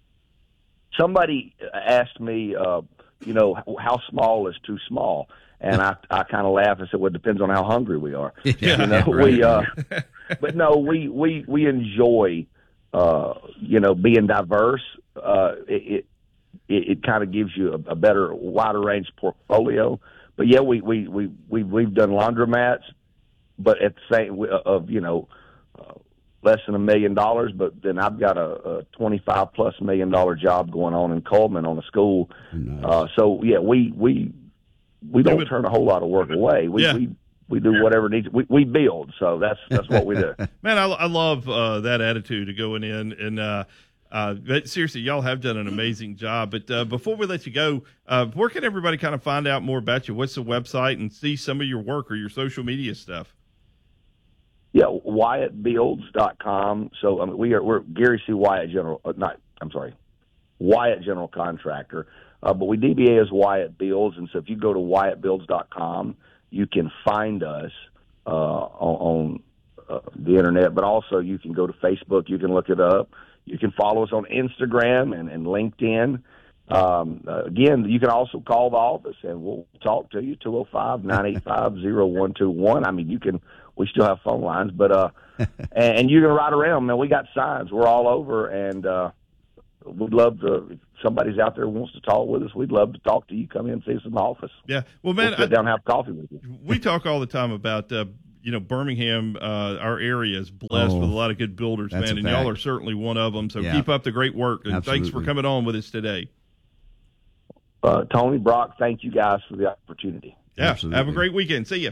[SPEAKER 4] Somebody asked me, uh, you know, how small is too small, and I I kind of laughed and said, well, it depends on how hungry we are.
[SPEAKER 2] Yeah,
[SPEAKER 4] You know,
[SPEAKER 2] right.
[SPEAKER 4] we uh, but no, we we we enjoy, uh, you know, being diverse. Uh, it. it It, it kind of gives you a, a better, wider range portfolio. But yeah, we we we we we've done laundromats, but at the same of you know uh, less than a million dollars. But then I've got a, a twenty-five plus million dollar job going on in Coleman on a school.
[SPEAKER 2] Nice.
[SPEAKER 4] Uh, so yeah, we we we don't
[SPEAKER 1] would-
[SPEAKER 4] turn a whole lot of work away. We
[SPEAKER 1] Yeah.
[SPEAKER 4] we, we do whatever needs. We we build. So that's that's what we do.
[SPEAKER 1] Man, I, I love uh, that attitude of going in and. Uh, Uh, but seriously, y'all have done an amazing job. But uh, before we let you go, uh, where can everybody kind of find out more about you? What's the website and see some of your work or your social media stuff?
[SPEAKER 4] Yeah, Wyatt Builds dot com. So I mean, we are we're Gary C. Wyatt General. Uh, not I'm sorry, Wyatt General Contractor. Uh, but we D B A as Wyatt Builds, and so if you go to Wyatt Builds dot com, you can find us uh, on, on uh, the internet. But also, you can go to Facebook. You can look it up. You can follow us on Instagram and, and LinkedIn. Um, uh, again, you can also call the office, and we'll talk to you, two oh five, nine eight five, oh one two one. I mean, you can. We still have phone lines, but uh, and you can ride around, man. We got signs. We're all over, and uh, we'd love to. If somebody's out there who wants to talk with us, we'd love to talk to you. Come in and see us in the office.
[SPEAKER 1] Yeah, well, man,
[SPEAKER 4] we'll sit
[SPEAKER 1] I,
[SPEAKER 4] down and have coffee with you.
[SPEAKER 1] We talk all the time about. Uh, You know, Birmingham, uh, our area is blessed
[SPEAKER 2] Oh,
[SPEAKER 1] with a lot of good builders,
[SPEAKER 2] that's
[SPEAKER 1] man,
[SPEAKER 2] a
[SPEAKER 1] and y'all
[SPEAKER 2] fact.
[SPEAKER 1] are certainly one of them. So
[SPEAKER 2] Yeah.
[SPEAKER 1] keep up the great work, and
[SPEAKER 2] Absolutely.
[SPEAKER 1] thanks for coming on with us today.
[SPEAKER 4] Uh, Tony, Brock, thank you guys for the opportunity.
[SPEAKER 1] Yeah,
[SPEAKER 2] Absolutely.
[SPEAKER 1] have a great weekend. See you.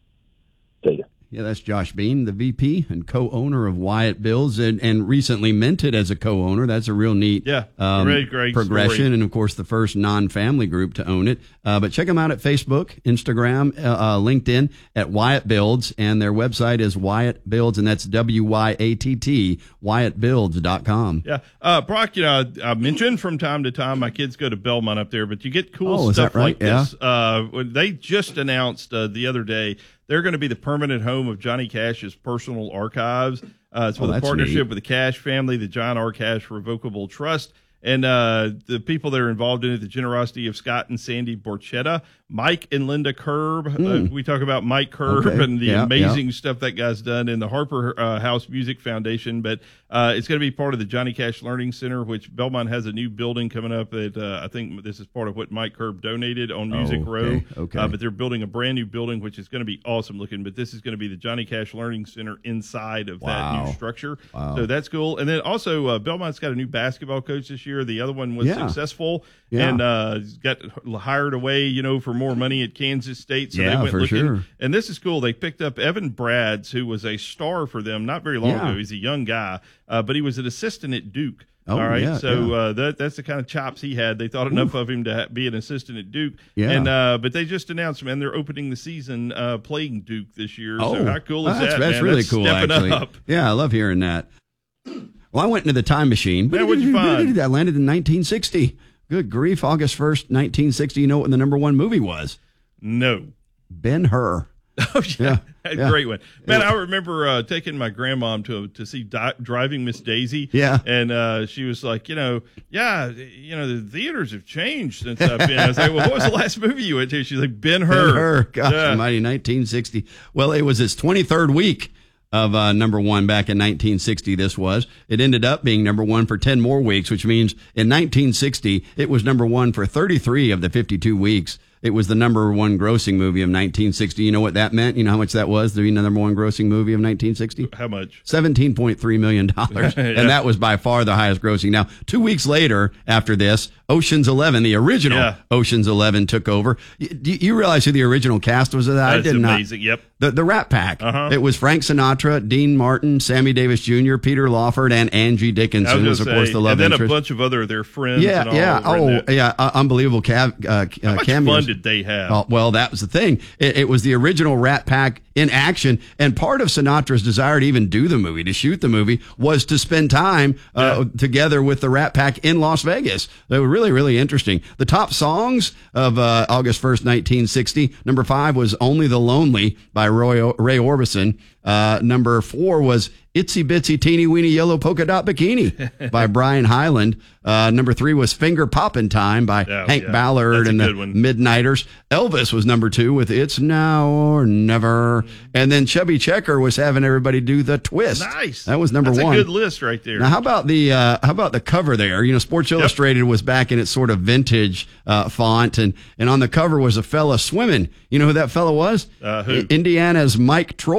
[SPEAKER 4] See you.
[SPEAKER 2] Yeah, that's Josh Bean, the V P and co-owner of Wyatt Builds, and, and recently minted as a co-owner. That's a real neat
[SPEAKER 1] Yeah,
[SPEAKER 2] um,
[SPEAKER 1] great, great
[SPEAKER 2] progression,
[SPEAKER 1] story.
[SPEAKER 2] and of course the first non-family group to own it. Uh, but check them out at Facebook, Instagram, uh, uh, LinkedIn at Wyatt Builds, and their website is Wyatt Builds, and that's W Y A T T, Wyatt Builds dot com.
[SPEAKER 1] Yeah, uh, Brock, you know, I, I mentioned from time to time my kids go to Belmont up there, but you get cool
[SPEAKER 2] Oh, is
[SPEAKER 1] stuff
[SPEAKER 2] that right?
[SPEAKER 1] like this. Uh, when they just announced uh, the other day they're going to be the permanent home of Johnny Cash's personal archives. Uh, it's
[SPEAKER 2] Oh,
[SPEAKER 1] with a
[SPEAKER 2] that's
[SPEAKER 1] partnership
[SPEAKER 2] neat.
[SPEAKER 1] with the Cash family, the John R. Cash Revocable Trust, and uh, the people that are involved in it, the generosity of Scott and Sandy Borchetta, Mike and Linda Kerb. Uh, we talk about Mike Kerb
[SPEAKER 2] Okay.
[SPEAKER 1] and the
[SPEAKER 2] Yeah,
[SPEAKER 1] amazing
[SPEAKER 2] yeah.
[SPEAKER 1] stuff that guy's done in the Harper uh, House Music Foundation. But uh, it's going to be part of the Johnny Cash Learning Center, which Belmont has a new building coming up that uh, I think this is part of what Mike Kerb donated on Music
[SPEAKER 2] Oh,
[SPEAKER 1] Row.
[SPEAKER 2] okay, okay.
[SPEAKER 1] Uh, but they're building a brand new building, which is going to be awesome looking. But this is going to be the Johnny Cash Learning Center inside of that
[SPEAKER 2] Wow.
[SPEAKER 1] new structure.
[SPEAKER 2] Wow.
[SPEAKER 1] So that's cool. And then also, uh, Belmont's got a new basketball coach this year. The other one was
[SPEAKER 2] Yeah.
[SPEAKER 1] successful
[SPEAKER 2] Yeah.
[SPEAKER 1] and uh, got hired away, you know, for more money at Kansas State. So
[SPEAKER 2] Yeah,
[SPEAKER 1] they went
[SPEAKER 2] for
[SPEAKER 1] looking.
[SPEAKER 2] sure.
[SPEAKER 1] And this is cool. They picked up Evan Brads, who was a star for them not very long
[SPEAKER 2] Yeah.
[SPEAKER 1] ago. He's a young guy, uh, but he was an assistant at Duke.
[SPEAKER 2] Oh,
[SPEAKER 1] all right.
[SPEAKER 2] yeah,
[SPEAKER 1] so
[SPEAKER 2] yeah.
[SPEAKER 1] Uh, that that's the kind of chops he had. They thought enough of him to ha- be an assistant at Duke.
[SPEAKER 2] Yeah.
[SPEAKER 1] And uh, but they just announced, man, they're opening the season uh, playing Duke this year. So how cool is
[SPEAKER 2] that's,
[SPEAKER 1] that?
[SPEAKER 2] That's
[SPEAKER 1] man?
[SPEAKER 2] really
[SPEAKER 1] That's
[SPEAKER 2] cool,
[SPEAKER 1] stepping
[SPEAKER 2] actually.
[SPEAKER 1] up.
[SPEAKER 2] Yeah, I love hearing that. Well, I went into the time machine.
[SPEAKER 1] Yeah, what'd you find?
[SPEAKER 2] I landed in nineteen sixty. Good grief, August first, nineteen sixty. You know what the number one movie was?
[SPEAKER 1] No.
[SPEAKER 2] Ben-Hur.
[SPEAKER 1] Oh yeah,
[SPEAKER 2] Yeah, yeah.
[SPEAKER 1] great one, man. I remember uh, taking my grandmom to to see Di- Driving Miss Daisy.
[SPEAKER 2] Yeah.
[SPEAKER 1] and uh, she was like, you know, yeah, you know, the theaters have changed since I've been. I was like, well, what was the last movie you went to? She's like, Ben-Hur.
[SPEAKER 2] Ben-Hur. Gosh
[SPEAKER 1] Yeah.
[SPEAKER 2] almighty, nineteen sixty. Well, it was its twenty-third week of uh, number one back in nineteen sixty. This was. It ended up being number one for ten more weeks, which means in nineteen sixty, it was number one for thirty-three of the fifty-two weeks. It was the number one grossing movie of nineteen sixty. You know what that meant? You know how much that was to be the number one grossing movie of nineteen sixty?
[SPEAKER 1] How much?
[SPEAKER 2] seventeen point three million dollars.
[SPEAKER 1] Yeah.
[SPEAKER 2] And that was by far the highest grossing. Now, two weeks later after this, Ocean's Eleven, the original
[SPEAKER 1] Yeah.
[SPEAKER 2] Ocean's Eleven, took over. You, you realize who the original cast was of that? I
[SPEAKER 1] That's
[SPEAKER 2] did not.
[SPEAKER 1] amazing. Yep.
[SPEAKER 2] The, the Rat Pack.
[SPEAKER 1] Uh-huh.
[SPEAKER 2] It was Frank Sinatra, Dean Martin, Sammy Davis Junior, Peter Lawford, and Angie
[SPEAKER 1] I
[SPEAKER 2] Dickinson
[SPEAKER 1] was
[SPEAKER 2] was,
[SPEAKER 1] gonna
[SPEAKER 2] of course,
[SPEAKER 1] say,
[SPEAKER 2] the love
[SPEAKER 1] and then
[SPEAKER 2] interest.
[SPEAKER 1] a bunch of other their friends.
[SPEAKER 2] Yeah,
[SPEAKER 1] and all
[SPEAKER 2] yeah.
[SPEAKER 1] were in
[SPEAKER 2] Oh,
[SPEAKER 1] that.
[SPEAKER 2] yeah. Uh, unbelievable cav- uh,
[SPEAKER 1] How
[SPEAKER 2] uh,
[SPEAKER 1] much
[SPEAKER 2] cameos.
[SPEAKER 1] fun did they have?
[SPEAKER 2] Oh, well, that was the thing. It, it was the original Rat Pack in action, and part of Sinatra's desire to even do the movie, to shoot the movie, was to spend time uh,
[SPEAKER 1] Yeah.
[SPEAKER 2] together with the Rat Pack in Las Vegas. They were really, really interesting. The top songs of uh, August first, nineteen sixty. Number five was "Only the Lonely" by Roy, Ray Orbison. Uh, number four was "Itsy Bitsy Teeny Weeny Yellow Polka Dot Bikini" by Brian Hyland. Uh, number three was "Finger Poppin' Time" by
[SPEAKER 1] Oh,
[SPEAKER 2] Hank
[SPEAKER 1] yeah.
[SPEAKER 2] Ballard
[SPEAKER 1] That's a
[SPEAKER 2] and the
[SPEAKER 1] good one.
[SPEAKER 2] Midnighters. Elvis was number two with "It's Now or Never." And then Chubby Checker was having everybody do the twist.
[SPEAKER 1] Nice.
[SPEAKER 2] That was number
[SPEAKER 1] That's
[SPEAKER 2] one.
[SPEAKER 1] a good list right there.
[SPEAKER 2] Now, how about the uh, how about the cover there? You know, Sports Illustrated was back in its sort of vintage uh, font, and and on the cover was a fella swimming. You know who that fella was?
[SPEAKER 1] Uh, who?
[SPEAKER 2] I- Indiana's Mike Troy.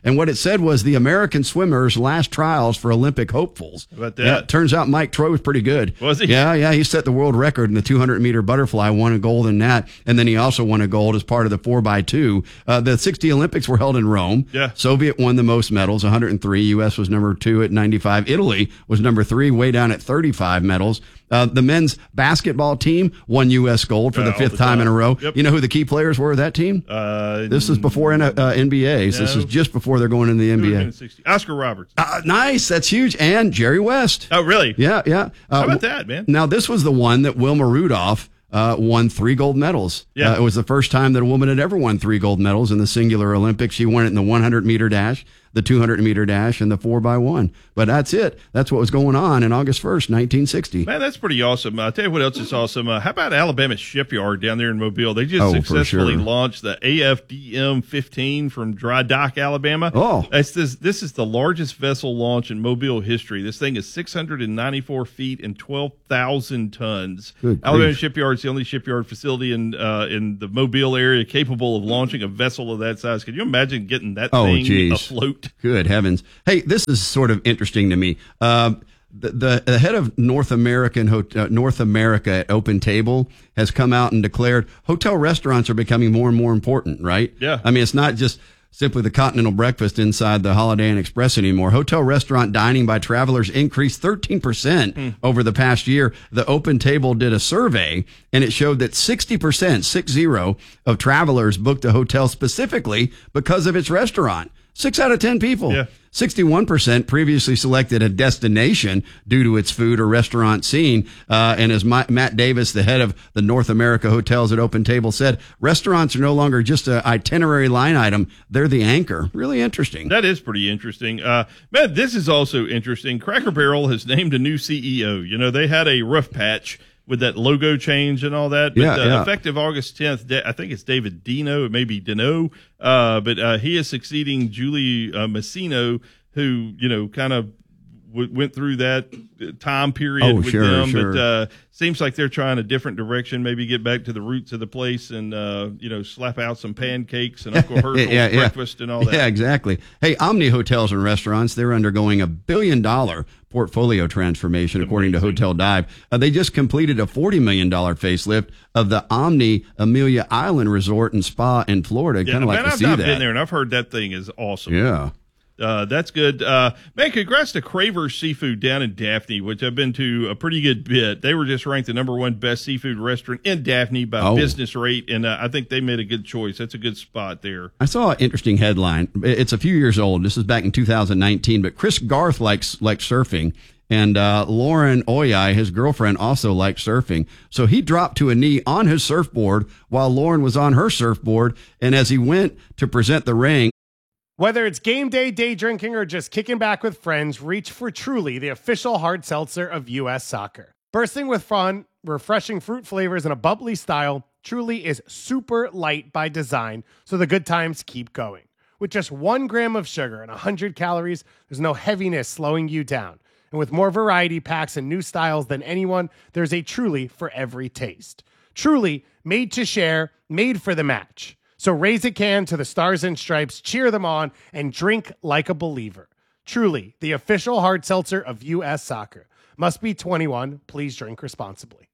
[SPEAKER 2] And what it said was the American swimmers' last trials for Olympic hopefuls.
[SPEAKER 1] How about that?
[SPEAKER 2] Yeah, it turns out Mike Troy was pretty good.
[SPEAKER 1] Was he?
[SPEAKER 2] Yeah, yeah. He set the world record in the two hundred meter butterfly, won a gold in that. And then he also won a gold as part of the four by two. Uh, the sixty Olympics were held in Rome.
[SPEAKER 1] Yeah.
[SPEAKER 2] Soviet won the most medals, one hundred three. U S was number two at ninety-five. Italy was number three, way down at thirty-five medals. Uh, the men's basketball team won U S gold for
[SPEAKER 1] Yeah,
[SPEAKER 2] the
[SPEAKER 1] all
[SPEAKER 2] fifth
[SPEAKER 1] the
[SPEAKER 2] time
[SPEAKER 1] time.
[SPEAKER 2] in a row.
[SPEAKER 1] Yep.
[SPEAKER 2] You know who the key players were of that team?
[SPEAKER 1] Uh,
[SPEAKER 2] This is before N- uh, N B A. So this
[SPEAKER 1] No.
[SPEAKER 2] is just before they're going into the N B A.
[SPEAKER 1] Oscar Roberts.
[SPEAKER 2] Uh, nice. That's huge. And Jerry West.
[SPEAKER 1] Oh, really?
[SPEAKER 2] Yeah, yeah. Uh,
[SPEAKER 1] How about that, man?
[SPEAKER 2] Now, this was the one that Wilma Rudolph uh, won three gold medals.
[SPEAKER 1] Yeah.
[SPEAKER 2] Uh, it was the first time that a woman had ever won three gold medals in the singular Olympics. She won it in the one hundred meter dash, the two hundred meter dash, and the four by one. But that's it. That's what was going on in August first, nineteen sixty.
[SPEAKER 1] Man, that's pretty awesome. I'll tell you what else is awesome. Uh, how about Alabama Shipyard down there in Mobile? They just
[SPEAKER 2] Oh, for
[SPEAKER 1] successfully
[SPEAKER 2] sure.
[SPEAKER 1] launched the A F D M fifteen from Dry Dock, Alabama.
[SPEAKER 2] Oh.
[SPEAKER 1] That's this, this is the largest vessel launch in Mobile history. This thing is six hundred ninety-four feet and twelve thousand tons.
[SPEAKER 2] Good
[SPEAKER 1] Alabama
[SPEAKER 2] grief.
[SPEAKER 1] Shipyard is the only shipyard facility in uh, in the Mobile area capable of launching a vessel of that size. Can you imagine getting that
[SPEAKER 2] Oh,
[SPEAKER 1] thing
[SPEAKER 2] geez.
[SPEAKER 1] afloat?
[SPEAKER 2] Good heavens. Hey, this is sort of interesting to me. Uh, the, the, the head of North American uh, North America at Open Table has come out and declared hotel restaurants are becoming more and more important, right?
[SPEAKER 1] Yeah.
[SPEAKER 2] I mean, it's not just simply the continental breakfast inside the Holiday Inn Express anymore. Hotel restaurant dining by travelers increased thirteen percent
[SPEAKER 1] Hmm.
[SPEAKER 2] over the past year. The Open Table did a survey, and it showed that sixty percent, six zero, of travelers booked a hotel specifically because of its restaurant. Six out of ten people.
[SPEAKER 1] Yeah.
[SPEAKER 2] sixty-one percent previously selected a destination due to its food or restaurant scene. Uh, and as Ma- Matt Davis, the head of the North America Hotels at Open Table, said, restaurants are no longer just an itinerary line item. They're the anchor. Really interesting.
[SPEAKER 1] That is pretty interesting. Uh, man, this is also interesting. Cracker Barrel has named a new C E O. You know, they had a rough patch with that logo change and all that. But
[SPEAKER 2] Yeah,
[SPEAKER 1] uh,
[SPEAKER 2] yeah.
[SPEAKER 1] effective August tenth, I think it's David Dino, it may be Dino, uh, but uh, he is succeeding Julie uh, Massino, who, you know, kind of w- went through that time period
[SPEAKER 2] Oh,
[SPEAKER 1] with
[SPEAKER 2] sure,
[SPEAKER 1] them.
[SPEAKER 2] sure.
[SPEAKER 1] But uh, seems like they're trying a different direction, maybe get back to the roots of the place and, uh, you know, slap out some pancakes and Uncle Herschel's
[SPEAKER 2] Yeah, yeah.
[SPEAKER 1] breakfast and all that.
[SPEAKER 2] Yeah, exactly. Hey, Omni Hotels and Restaurants, they're undergoing a billion dollar portfolio transformation, according to Hotel Dive. Uh, they just completed a forty million dollars facelift of the Omni Amelia Island Resort and Spa in Florida.
[SPEAKER 1] Yeah,
[SPEAKER 2] Kind of like
[SPEAKER 1] man,
[SPEAKER 2] to
[SPEAKER 1] I've
[SPEAKER 2] see
[SPEAKER 1] not
[SPEAKER 2] that.
[SPEAKER 1] been there, and I've heard that thing is awesome.
[SPEAKER 2] Yeah.
[SPEAKER 1] Uh, that's good. Uh, man, congrats to Craver's Seafood down in Daphne, which I've been to a pretty good bit. They were just ranked the number one best seafood restaurant in Daphne by
[SPEAKER 2] Oh.
[SPEAKER 1] business rate, and uh, I think they made a good choice. That's a good spot there.
[SPEAKER 2] I saw an interesting headline. It's a few years old. This is back in two thousand nineteen, but Chris Garth likes likes surfing. And uh, Lauren Oyai, his girlfriend, also liked surfing. So he dropped to a knee on his surfboard while Lauren was on her surfboard. And as he went to present the ring,
[SPEAKER 5] Whether it's game day, day drinking, or just kicking back with friends, reach for Truly, the official hard seltzer of U S Soccer. Bursting with fun, refreshing fruit flavors, and a bubbly style, Truly is super light by design, so the good times keep going. With just one gram of sugar and one hundred calories, there's no heaviness slowing you down. And with more variety packs and new styles than anyone, there's a Truly for every taste. Truly, made to share, made for the match. So raise a can to the Stars and Stripes, cheer them on, and drink like a believer. Truly, the official hard seltzer of U S Soccer. Must be twenty-one. Please drink responsibly.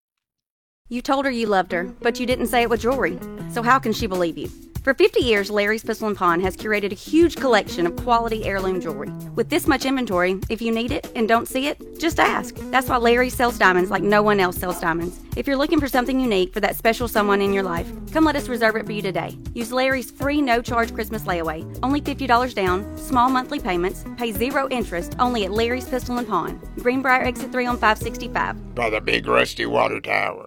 [SPEAKER 6] You told her you loved her, but you didn't say it with jewelry. So how can she believe you? For fifty years, Larry's Pistol and Pawn has curated a huge collection of quality heirloom jewelry. With this much inventory, if you need it and don't see it, just ask. That's why Larry sells diamonds like no one else sells diamonds. If you're looking for something unique for that special someone in your life, come let us reserve it for you today. Use Larry's free no-charge Christmas layaway. Only fifty dollars down, small monthly payments, pay zero interest, only at Larry's Pistol and Pawn. Greenbrier Exit three on five sixty-five.
[SPEAKER 7] By the big rusty water tower.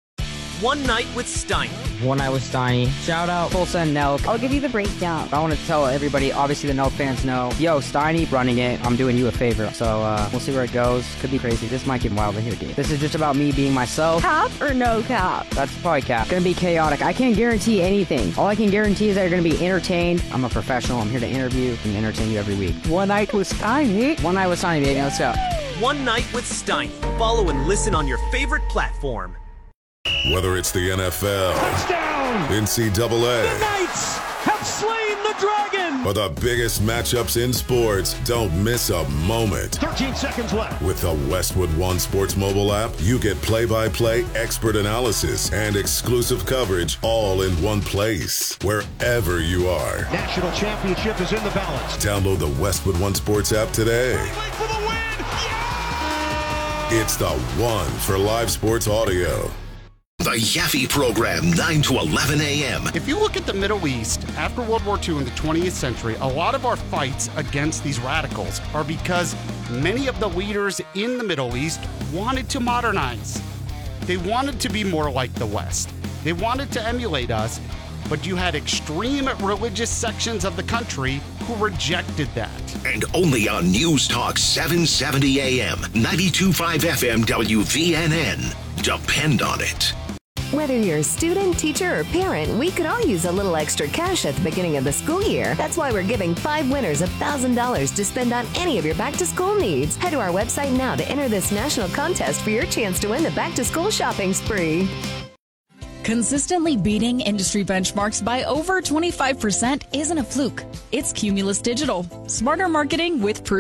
[SPEAKER 8] One Night with Steiny.
[SPEAKER 9] One Night with Steiny. Shout out Tulsa and Nelk.
[SPEAKER 10] I'll give you the breakdown.
[SPEAKER 9] I want to tell everybody, obviously the Nelk fans know, yo, Steiny running it, I'm doing you a favor. So uh, we'll see where it goes. Could be crazy. This might get wild in here, dude. This is just about me being myself.
[SPEAKER 10] Cap or no cap?
[SPEAKER 9] That's probably cap. Gonna be chaotic. I can't guarantee anything. All I can guarantee is that you're gonna be entertained. I'm a professional. I'm here to interview and entertain you every week.
[SPEAKER 10] One Night with Steiny.
[SPEAKER 9] One Night with Steiny, baby. Let's go.
[SPEAKER 8] One Night with Steiny. Follow and listen on your favorite platform.
[SPEAKER 11] Whether it's the N F L,
[SPEAKER 12] touchdown,
[SPEAKER 11] N C double A,
[SPEAKER 12] the Knights have slain the
[SPEAKER 11] Dragon!
[SPEAKER 12] For the biggest matchups in sports, don't miss a moment.
[SPEAKER 11] thirteen seconds left.
[SPEAKER 12] With the Westwood One Sports mobile app, you get play-by-play expert analysis and exclusive coverage all in one place, wherever you are.
[SPEAKER 11] National championship is in the balance.
[SPEAKER 12] Download the Westwood One Sports app today.
[SPEAKER 11] For the win!
[SPEAKER 12] It's the one for live sports audio.
[SPEAKER 13] The Yaffe Program, nine to eleven a.m.
[SPEAKER 14] If you look at the Middle East, after World War Two in the twentieth century, a lot of our fights against these radicals are because many of the leaders in the Middle East wanted to modernize. They wanted to be more like the West. They wanted to emulate us, but you had extreme religious sections of the country who rejected that.
[SPEAKER 13] And only on News Talk seven seventy a.m., ninety-two point five F M W V N N. Depend on it.
[SPEAKER 15] Whether you're a student, teacher, or parent, we could all use a little extra cash at the beginning of the school year. That's why we're giving five winners one thousand dollars to spend on any of your back-to-school needs. Head to our website now to enter this national contest for your chance to win the back-to-school shopping spree.
[SPEAKER 16] Consistently beating industry benchmarks by over twenty-five percent isn't a fluke. It's Cumulus Digital. Smarter marketing with proof.